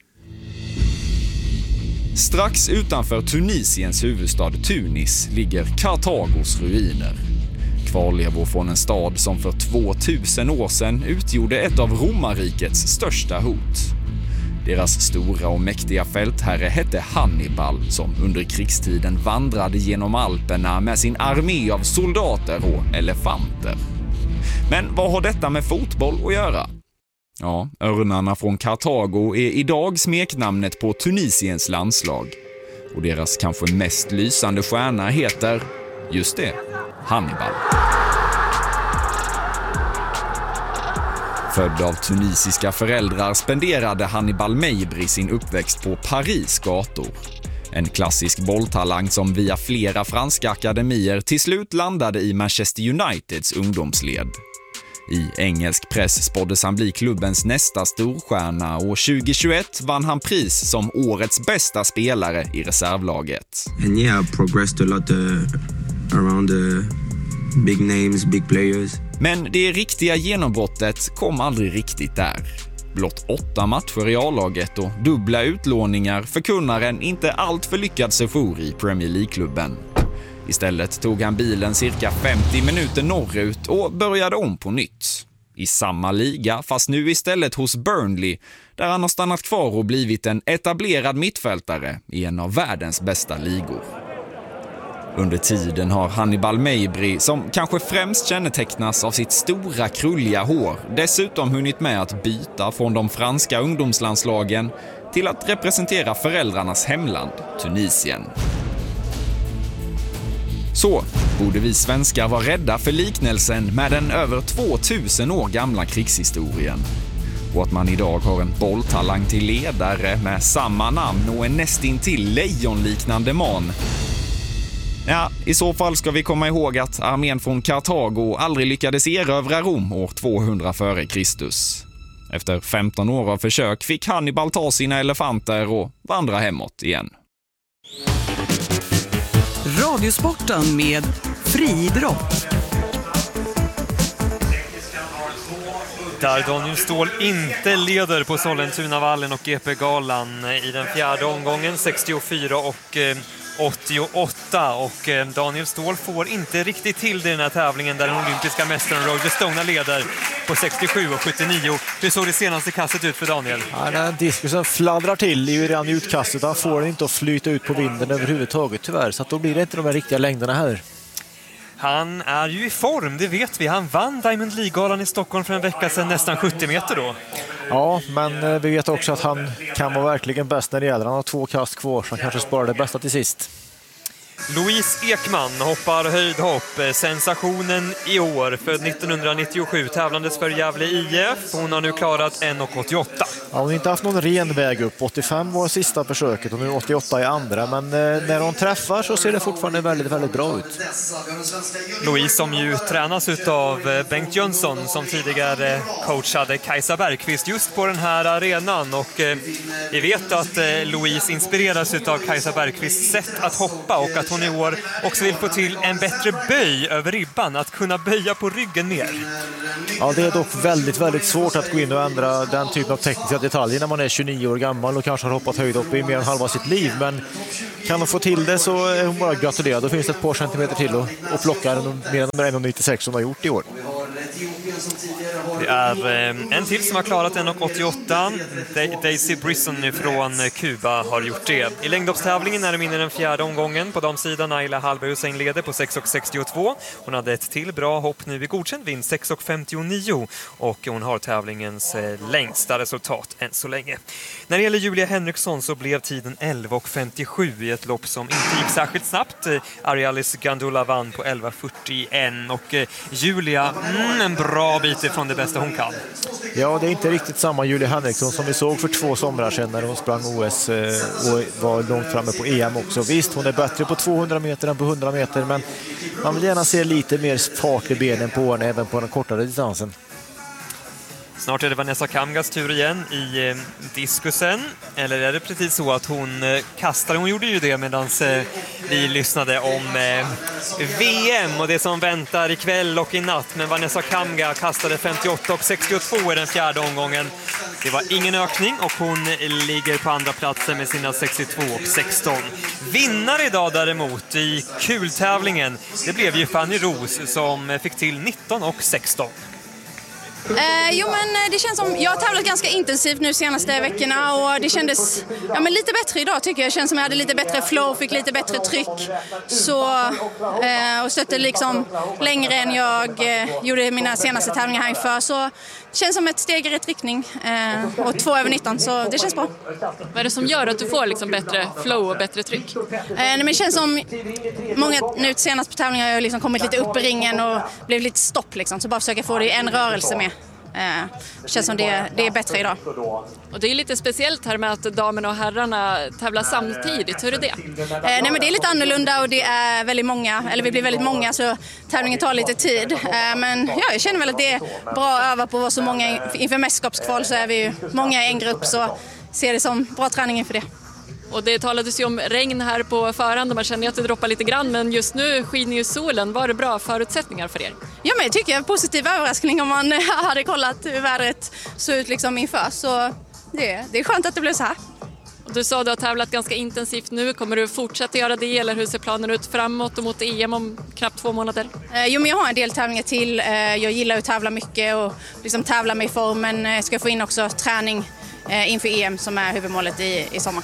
Strax utanför Tunisiens huvudstad Tunis ligger Kartagos ruiner. Kvarlevor från en stad som för 2000 år sedan utgjorde ett av romarrikets största hot. Deras stora och mäktiga fältherre hette Hannibal, som under krigstiden vandrade genom Alperna med sin armé av soldater och elefanter. Men vad har detta med fotboll att göra? Ja, örnarna från Kartago är idag smeknamnet på Tunisiens landslag. Och deras kanske mest lysande stjärna heter, just det, Hannibal. Född av tunisiska föräldrar spenderade Hannibal Mejbri sin uppväxt på Paris gator. En klassisk bolltalang som via flera franska akademier till slut landade i Manchester Uniteds ungdomsled. I engelsk press spåddes han bli klubbens nästa storstjärna och 2021 vann han pris som årets bästa spelare i reservlaget. And yeah, I progressed a lot around the big names, big players. Men det riktiga genombrottet kom aldrig riktigt där. Blott 8 matcher i A-laget och dubbla utlåningar förkunnar en inte allt för lyckad sejour i Premier League-klubben. Istället tog han bilen cirka 50 minuter norrut och började om på nytt. I samma liga, fast nu istället hos Burnley, där han har stannat kvar och blivit en etablerad mittfältare i en av världens bästa ligor. Under tiden har Hannibal Mejbri, som kanske främst kännetecknas av sitt stora krulliga hår, dessutom hunnit med att byta från de franska ungdomslandslagen till att representera föräldrarnas hemland, Tunisien. Så borde vi svenskar vara rädda för liknelsen med den över 2000 år gamla krigshistorien. Och att man idag har en bolltalang till ledare med samma namn och en nästintill lejonliknande man. Ja, i så fall ska vi komma ihåg att armén från Kartago aldrig lyckades erövra Rom år 200 före Kristus. Efter 15 år av försök fick Hannibal ta sina elefanter och vandra hemåt igen. Radiosporten med friidrott. Där Daniel Ståhl inte leder på Sollentunavallen och GP-galan i den fjärde omgången, 64 och 88, och Daniel Ståhl får inte riktigt till det i den här tävlingen där den olympiska mästaren Roger Stona leder på 67 och 79. Hur såg det senaste kastet ut för Daniel? Ja, den diskusen fladdrar till i redan utkastet. Han får den inte att flyta ut på vinden överhuvudtaget tyvärr, så att då blir det inte de här riktiga längderna här. Han är ju i form, det vet vi. Han vann Diamond League-galan i Stockholm för en vecka sedan, nästan 70 meter då. Ja, men vi vet också att han kan vara verkligen bäst när det gäller. Han har 2 kast kvar, så han kanske sparar det bästa till sist. Louise Ekman hoppar höjdhopp. Sensationen i år, för 1997 tävlandes för Gävle IF. Hon har nu klarat 1,88. Ja, hon har inte haft någon ren väg upp. 85 var sista försöket och nu 88 i andra. Men när hon träffar så ser det fortfarande väldigt, väldigt bra ut. Louise som ju tränas av Bengt Jönsson som tidigare coachade Kajsa Bergqvist just på den här arenan. Och vi vet att Louise inspireras av Kajsa Bergqvists sätt att hoppa och att hon i år också vill få till en bättre böj över ribban, att kunna böja på ryggen mer. Ja, det är dock väldigt, väldigt svårt att gå in och ändra den typen av tekniska detaljer när man är 29 år gammal och kanske har hoppat höjdhopp i mer än halva sitt liv. Men kan hon få till det så är hon bara gratulerad. Då finns det ett par centimeter till och plockar mer än 1,96 som hon har gjort i år. Det är en till som har klarat 1,88. Daisy Brisson från Kuba har gjort det. I längdhoppstävlingen är det mindre den fjärde omgången. På damsidan Ayla Hallberg Hussein leder på 6,62. Hon hade ett till bra hopp nu i godkänd vinst, 6,59. Och hon har tävlingens längsta resultat än så länge. När det gäller Julia Henriksson så blev tiden 11,57 i ett lopp som inte gick särskilt snabbt. Arialis Gandula vann på 11,41 och Julia en bra bit ifrån det bästa hon kan. Ja, det är inte riktigt samma Julia Henriksson som vi såg för 2 somrar sedan när hon sprang OS och var långt framme på EM också. Visst, hon är bättre på 200 meter än på 100 meter, men man vill gärna se lite mer fart i benen på henne även på den kortare distansen. Snart är det Vanessa Kamgas tur igen i diskusen. Eller är det precis så att hon kastar? Hon gjorde ju det medan vi lyssnade om VM och det som väntar ikväll och i natt. Men Vanessa Kamga kastade 58,62 i den fjärde omgången. Det var ingen ökning och hon ligger på andra platsen med sina 62,16. Vinnare idag däremot i kultävlingen, det blev ju Fanny Ros som fick till 19,16. Men det känns som jag har tävlat ganska intensivt nu senaste veckorna och det kändes lite bättre idag tycker jag. Det känns som jag hade lite bättre flow, fick lite bättre tryck och stötte liksom längre än jag gjorde mina senaste tävlingar här inför. Så det känns som ett steg i rätt riktning och 2,19 så det känns bra. Vad är det som gör att du får liksom bättre flow och bättre tryck? Men det känns som många nu senast på tävlingar har jag liksom kommit lite upp i ringen och blev lite stopp liksom, så bara försöka få det i en rörelse med. Det känns som det är bättre idag. Och det är lite speciellt här med att damerna och herrarna tävlar samtidigt. Hur är det? Nej, men det är lite annorlunda och det är väldigt många, eller vi blir väldigt många så tävlingen tar lite tid. Men jag känner väl att det är bra att öva på att vara så många inför mästerskapskval, så är vi ju många i en grupp, så ser det som bra träning inför det. Och det talades ju om regn här på förhand och man känner att det droppar lite grann, men just nu skiner ju solen. Var det bra förutsättningar för er? Ja, men jag tycker det är en positiv överraskning om man hade kollat hur vädret såg ut liksom inför, så det är skönt att det blev så här. Du sa att du har tävlat ganska intensivt nu. Kommer du fortsätta göra det eller hur ser planen ut framåt och mot EM om knappt 2 månader? Jo, men jag har en del tävlingar till. Jag gillar att tävla mycket och liksom tävla mig i form, men ska få in också träning inför EM som är huvudmålet i sommar.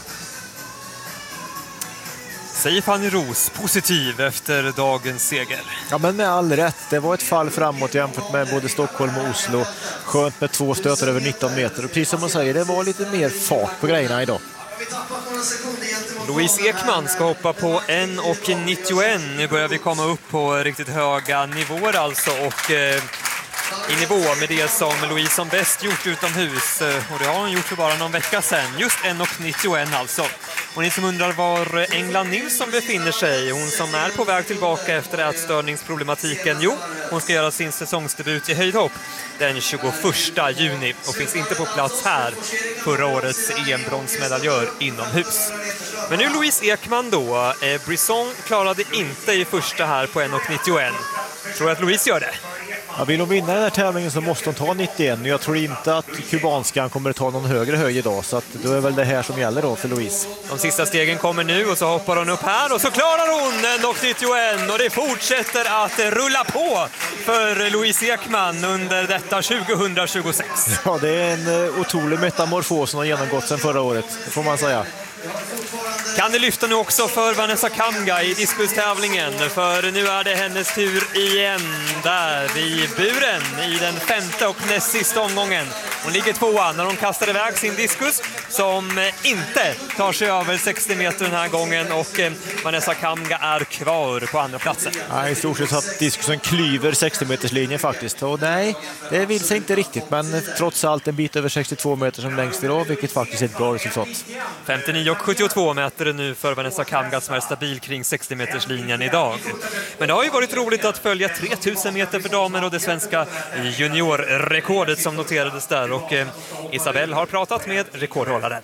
Säger Fanny Ros positiv efter dagens seger. Ja, men med all rätt. Det var ett fall framåt jämfört med både Stockholm och Oslo. Skönt med 2 stötar över 19 meter. Och precis som man säger, det var lite mer fart på grejerna idag. Louise Ekman ska hoppa på 1,91. Nu börjar vi komma upp på riktigt höga nivåer alltså, och i nivå med det som Louise som bäst gjort utomhus, och det har hon gjort för bara någon vecka sedan. Just 1,91 alltså. Och ni som undrar var England Nilsson befinner sig, hon som är på väg tillbaka efter ätstörningsproblematiken, jo, hon ska göra sin säsongsdebut i höjdhopp den 21 juni och finns inte på plats här, förra årets EM-bronsmedaljör inomhus. Men nu Louise Ekman då, Brisson klarade inte i första här på 1,91. Tror att Louise gör det? Ja, vill hon vinna den här tävlingen så måste hon ta 91. Jag tror inte att kubanskan kommer att ta någon högre höjd idag, så att då är väl det här som gäller då för Louise. De sista stegen kommer nu och så hoppar hon upp här och så klarar hon 1,91 och det fortsätter att rulla på för Louise Ekman under detta 2026. Ja, det är en otrolig metamorfos som har genomgått sedan förra året, får man säga. Kan det lyfta nu också för Vanessa Kamga i diskustävlingen, för nu är det hennes tur igen där vid buren i den 5:e och näst sista omgången. Hon ligger tvåa när hon kastar iväg sin diskus som inte tar sig över 60 meter den här gången, och Vanessa Kamga är kvar på andra platsen. Nej, i stort sett att diskusen klyver 60-meterslinjen faktiskt. Och nej, det vill sig inte riktigt, men trots allt en bit över 62 meter som längst idag, vilket faktiskt är ett bra resultat. 59,72 meter nu för Vanessa Kamga som är stabil kring 60-meterslinjen idag. Men det har ju varit roligt att följa 3000 meter för damer och det svenska juniorrekordet som noterades där, och Isabelle har pratat med rekordhållaren.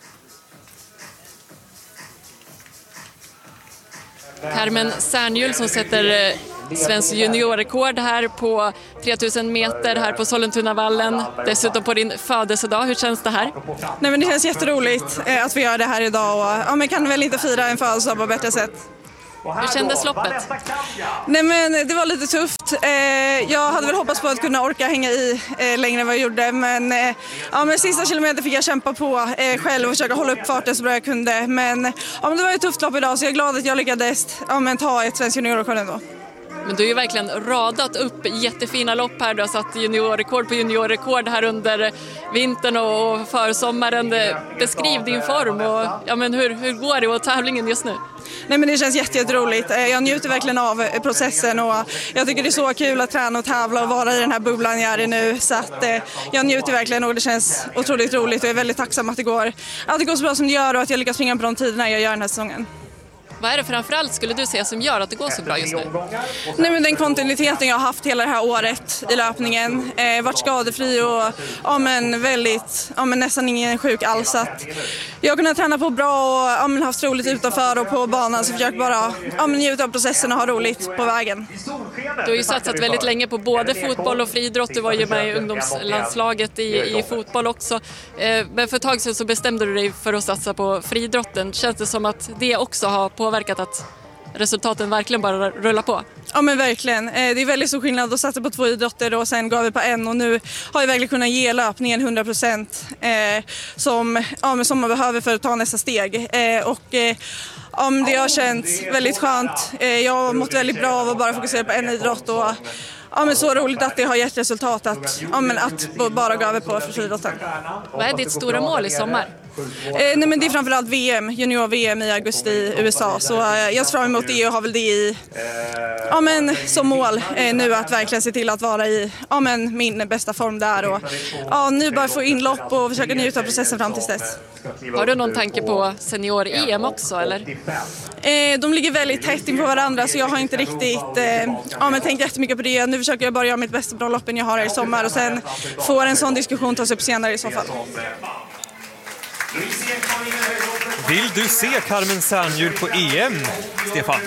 Carmen Sernjul som sätter svensk juniorrekord här på 3000 meter här på Sollentunavallen. Dessutom på din födelsedag. Hur känns det här? Nej, men det känns jätteroligt att vi gör det här idag. Och, man kan väl inte fira en födelsedag på bättre sätt. Hur kändes loppet? Nej, men det var lite tufft. Jag hade väl hoppats på att kunna orka hänga i längre än vad jag gjorde. Men sista kilometer fick jag kämpa på själv och försöka hålla upp farten så bra jag kunde. Men det var ett tufft lopp idag, så jag är glad att jag lyckades ta ett svensk juniorrekord ändå. Men du har ju verkligen radat upp jättefina lopp här. Du har satt juniorrekord på juniorrekord här under vintern och försommaren. Beskriv din form och hur går det åt tävlingen just nu? Nej, men det känns jätteroligt. Jag njuter verkligen av processen och jag tycker det är så kul att träna och tävla och vara i den här bubblan jag är i nu. Så att jag njuter verkligen och det känns otroligt roligt och jag är väldigt tacksam att det går så bra som det gör och att jag lyckas springa på de tiderna jag gör den här säsongen. Vad är det framförallt skulle du säga som gör att det går så bra just nu? Nej, men den kontinuiteten jag har haft hela det här året i löpningen. Varit skadefri och väldigt, nästan ingen sjuk alls. Att jag har kunnat träna på bra och haft roligt utanför och på banan, så försöker bara njuta av processen och ha roligt på vägen. Du har ju satsat väldigt länge på både fotboll och friidrott. Du var ju med i ungdomslandslaget i fotboll också. Men för ett tag sedan så bestämde du dig för att satsa på friidrotten. Känns det som att det också har påverkat att resultaten verkligen bara rullar på? Ja, men verkligen. Det är väldigt stor skillnad att satsa på 2 idrotter och sen gav vi på en, och nu har jag verkligen kunnat ge löpningen 100% som man behöver för att ta nästa steg. Det har känts väldigt skönt. Jag har mått väldigt bra av att bara fokusera på en idrott och så roligt att det har gett resultat att bara gå över på friidrotten. Vad är ditt stora mål i sommar? Men det är framförallt junior-VM i augusti i USA, så jag ser fram emot det och har väl det i som mål nu att verkligen se till att vara i min bästa form där och nu bara få inlopp och försöka njuta av processen fram till dess. Har du någon tanke på senior-EM också eller? De ligger väldigt tätt in på varandra, så jag har inte riktigt tänkt jättemycket på det. Nu försöker jag bara göra mitt bästa bra loppen jag har här i sommar och sen får en sån diskussion tas upp senare i så fall. Vill du se Carmen Sernjul på EM, Stefan?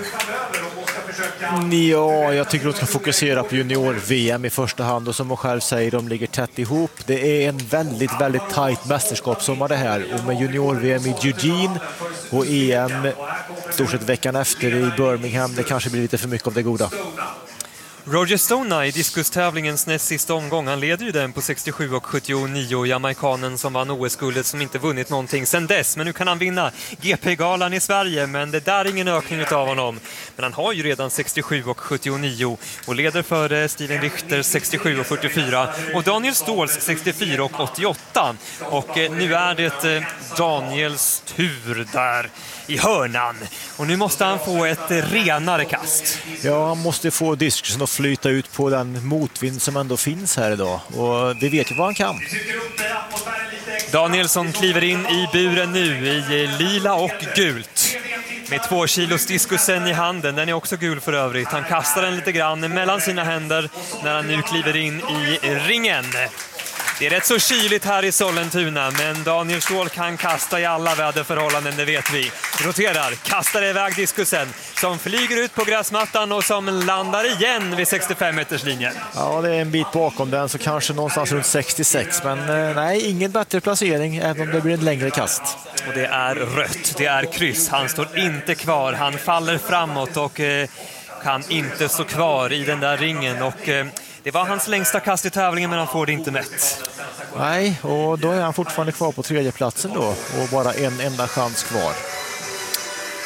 Ja, jag tycker att de ska fokusera på junior-VM i första hand, och som hon själv säger, de ligger tätt ihop. Det är en väldigt, väldigt tajt mästerskapssommar det här, och med junior-VM i Eugene och EM stort sett veckan efter i Birmingham, det kanske blir lite för mycket av det goda. Roger Stoney i diskustävlingens näst sista omgång, han leder ju den på 67 och 79, jamaikanen som vann OS-guldet som inte vunnit någonting sedan dess, men nu kan han vinna GP-galan i Sverige, men det där är ingen ökning av honom. Men han har ju redan 67 och 79 och leder för Steven Richter 67 och 44 och Daniel Ståhls 64 och 88, och nu är det Daniels tur där i hörnan, och nu måste han få ett renare kast. Ja, han måste få diskusen att flyta ut på den motvind som ändå finns här idag, och vi vet ju vad han kan. Danielsson kliver in i buren nu i lila och gult med 2 kilos diskusen i handen. Den är också gul för övrigt. Han kastar den lite grann mellan sina händer när han nu kliver in i ringen. Det är rätt så kyligt här i Sollentuna, men Daniel Ståhl kan kasta i alla väderförhållanden, det vet vi. Roterar, kastar iväg diskusen som flyger ut på gräsmattan och som landar igen vid 65-meterslinjen. Ja, det är en bit bakom den, så kanske någonstans runt 66, men nej, ingen bättre placering även om det blir en längre kast. Och det är rött, det är kryss, han står inte kvar, han faller framåt och kan inte stå kvar i den där ringen, och det var hans längsta kast i tävlingen, men han får det inte mätt. Nej, och då är han fortfarande kvar på 3:e platsen då, och bara en enda chans kvar.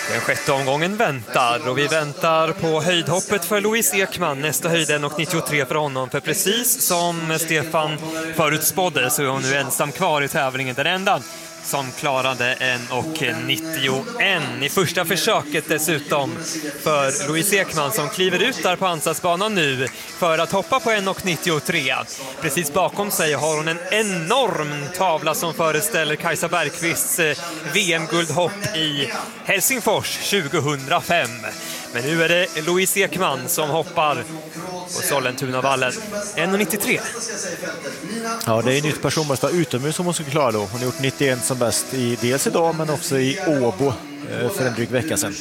Den sjätte omgången väntar och vi väntar på höjdhoppet för Louise Ekman. Nästa höjd är 1,93 för honom. För precis som Stefan förutspådde så är hon nu ensam kvar i tävlingen. Den enda som klarade 1,91 i första försöket dessutom för Louise Ekman som kliver ut där på ansatsbanan nu för att hoppa på 1,93. Precis bakom sig har hon en enorm tavla som föreställer Kajsa Bergqvists VM-guldhopp i Helsingfors 2005. Men nu är det Louise Ekman som hoppar på Sollentunavallen. 1,93. Ja, det är nytt personbästa utomhus som hon ska klara då. Hon har gjort 91 som bäst i dels idag men också i Åbo för en dryg vecka sedan.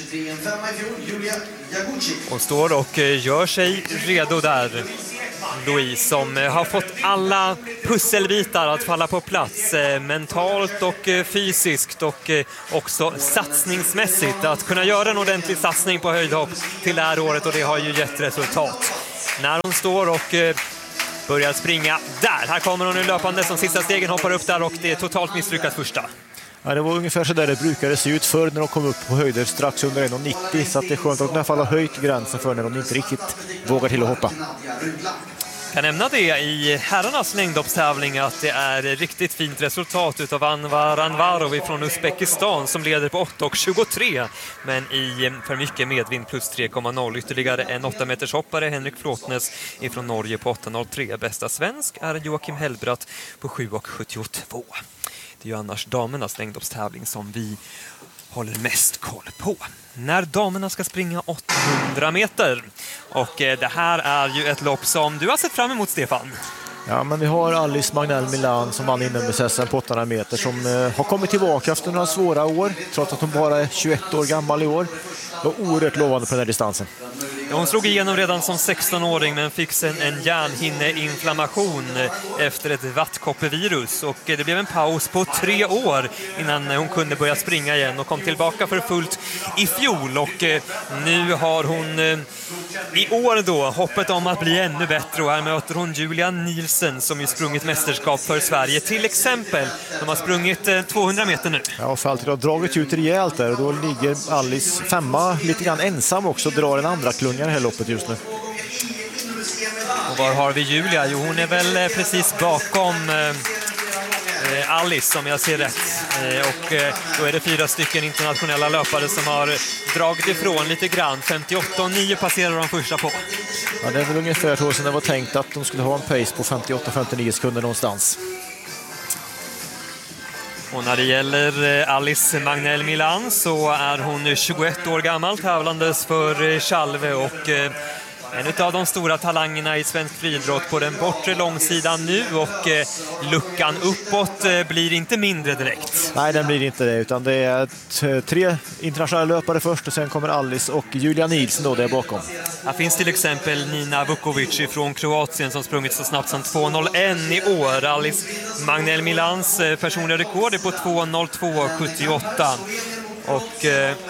Hon står och gör sig redo där. Louise som har fått alla pusselbitar att falla på plats mentalt och fysiskt och också satsningsmässigt att kunna göra en ordentlig satsning på höjdhopp till det här året, och det har ju gett resultat. När hon står och börjar springa där, här kommer hon nu löpande som sista stegen hoppar upp där och det är totalt misslyckat första. Ja, det var ungefär så där det brukade se ut förr när de kom upp på höjder strax under 1,90, så att det är skönt att i alla fall ha höjt gränsen för när de inte riktigt vågar till att hoppa. Jag kan nämna det i herrarnas längdhoppstävling att det är riktigt fint resultat utav Anvar Anvarov från Uzbekistan som leder på 8,23, men i för mycket medvind plus 3,0. Ytterligare en 8-meters hoppare, Henrik Flåtnes från Norge på 8,03. Bästa svensk är Joakim Hellbratt på 7,72. Det är ju annars damernas längdhoppstävling som vi håller mest koll på. När damerna ska springa 800 meter. Och det här är ju ett lopp som du har sett fram emot, Stefan. Ja, men vi har Alice Magnell Milan som vann inomhus-SM på 800 meter som har kommit tillbaka efter några svåra år, trots att hon bara är 21 år gammal i år. Det var oerhört lovande på den här distansen. Hon slog igenom redan som 16-åring men fick sen en hjärnhinneinflammation efter ett vattkoppevirus, och det blev en paus på 3 år innan hon kunde börja springa igen och kom tillbaka för fullt i fjol, och nu har hon i år då hoppet om att bli ännu bättre, och här möter hon Julia Nielsen som ju sprungit mästerskap för Sverige till exempel. De har sprungit 200 meter nu. Ja, och Fältred har dragit ut rejält där och då ligger Alice femma lite grann ensam också och drar en andra klunga i det här loppet just nu. Och var har vi Julia? Jo, hon är väl precis bakom Alice som jag ser rätt. Och då är det 4 stycken internationella löpare som har dragit ifrån lite grann. 58,9 passerar de första på. Ja, det är väl ungefär så som det var tänkt att de skulle ha en pace på 58-59 sekunder någonstans. Och när det gäller Alice Magnell Milan så är hon 21 år gammal, tävlandes för Chalve och en av de stora talangerna i svensk friidrott på den bortre långsidan nu, och luckan uppåt blir inte mindre direkt. Nej, den blir inte det, utan det är 3 internationella löpare först och sen kommer Alice och Julia Nielsen då där bakom. Här finns till exempel Nina Vukovic från Kroatien som sprungit så snabbt som 2.01 i år. Alice Magnell Milans personliga rekord är på 2.02,78 och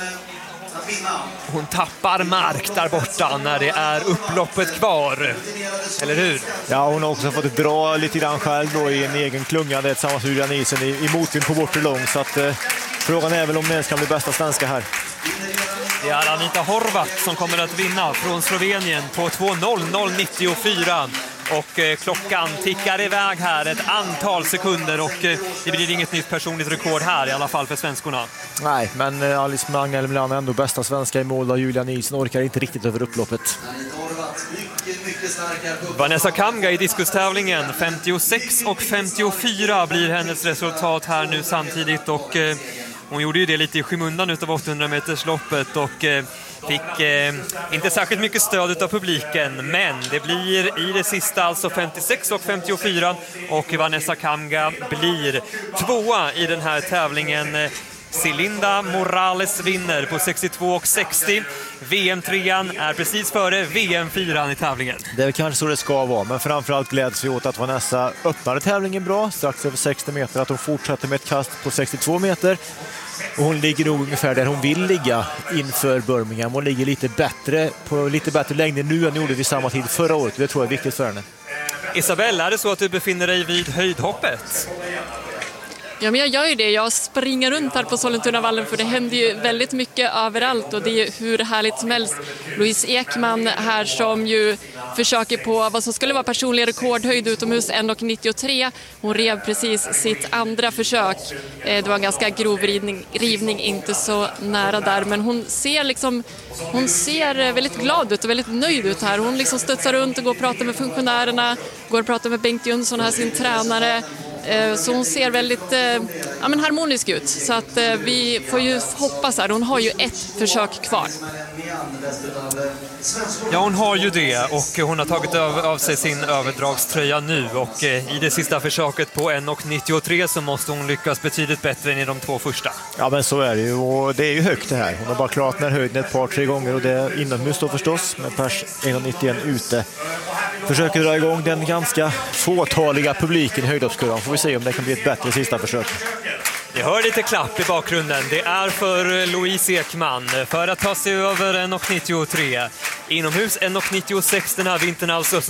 hon tappar mark där borta när det är upploppet kvar, eller hur? Ja, hon har också fått dra lite grann själv då i en egen klunga tillsammans med Julia Nielsen i motvind på bortre lång, så att frågan är väl om det ska bli bästa svenska här. Det är Anita Horvat som kommer att vinna från Slovenien på 2.00,94. Och klockan tickar iväg här ett antal sekunder och det blir inget nytt personligt rekord här i alla fall för svenskorna. Nej, men Alice Magnell Milan är ändå bästa svenska i mål och Julia Nielsen orkar inte riktigt över upploppet. Vanessa Kamga i diskustävlingen 56,54 blir hennes resultat här nu samtidigt, och hon gjorde ju det lite i skymundan utav 800 meters loppet och fick inte särskilt mycket stöd av publiken, men det blir i det sista alltså 56,54 och Vanessa Kamga blir 2:a i den här tävlingen. Celinda Morales vinner på 62,60. VM-3an är precis före VM-4an i tävlingen. Det är kanske så det ska vara, men framförallt gläds vi åt att Vanessa öppnade tävlingen bra, strax över 60 meter, att hon fortsätter med ett kast på 62 meter. Och hon ligger nog ungefär där hon vill ligga inför Birmingham. Hon ligger lite bättre på lite bättre längd nu än hon gjorde vid samma tid förra året. Det tror jag är viktigt för henne. Isabelle, är det så att du befinner dig vid höjdhoppet? Ja, men jag gör ju det. Jag springer runt här på Sollentunavallen för det händer ju väldigt mycket överallt och det är hur härligt som helst. Louise Ekman här som ju försöker på vad som skulle vara personlig rekordhöjd utomhus 1,93. Hon rev precis sitt andra försök. Det var en ganska grov rivning, inte så nära där, men hon ser väldigt glad ut och väldigt nöjd ut här. Hon liksom studsar runt och går och pratar med funktionärerna, går och pratar med Bengt Jönsson här, sin tränare. Så hon ser väldigt harmonisk ut. Så att vi får ju hoppas här. Hon har ju ett försök kvar. Ja, hon har ju det och hon har tagit av sig sin överdragströja nu och i det sista försöket på 1,93 så måste hon lyckas betydligt bättre än i de 2 första. Ja, men så är det ju och det är ju högt det här. Hon har bara klarat den här höjden ett par, 3 gånger och det är inomhus då förstås med pers 1,91 ute. Försöker dra igång den ganska fåtaliga publiken i höjdhoppskurvan. Får vi se om det kan bli ett bättre sista försök. Vi hör lite klapp i bakgrunden. Det är för Louise Ekman för att ta sig över 1,93. Inomhus 1,96 den här vintern alltså.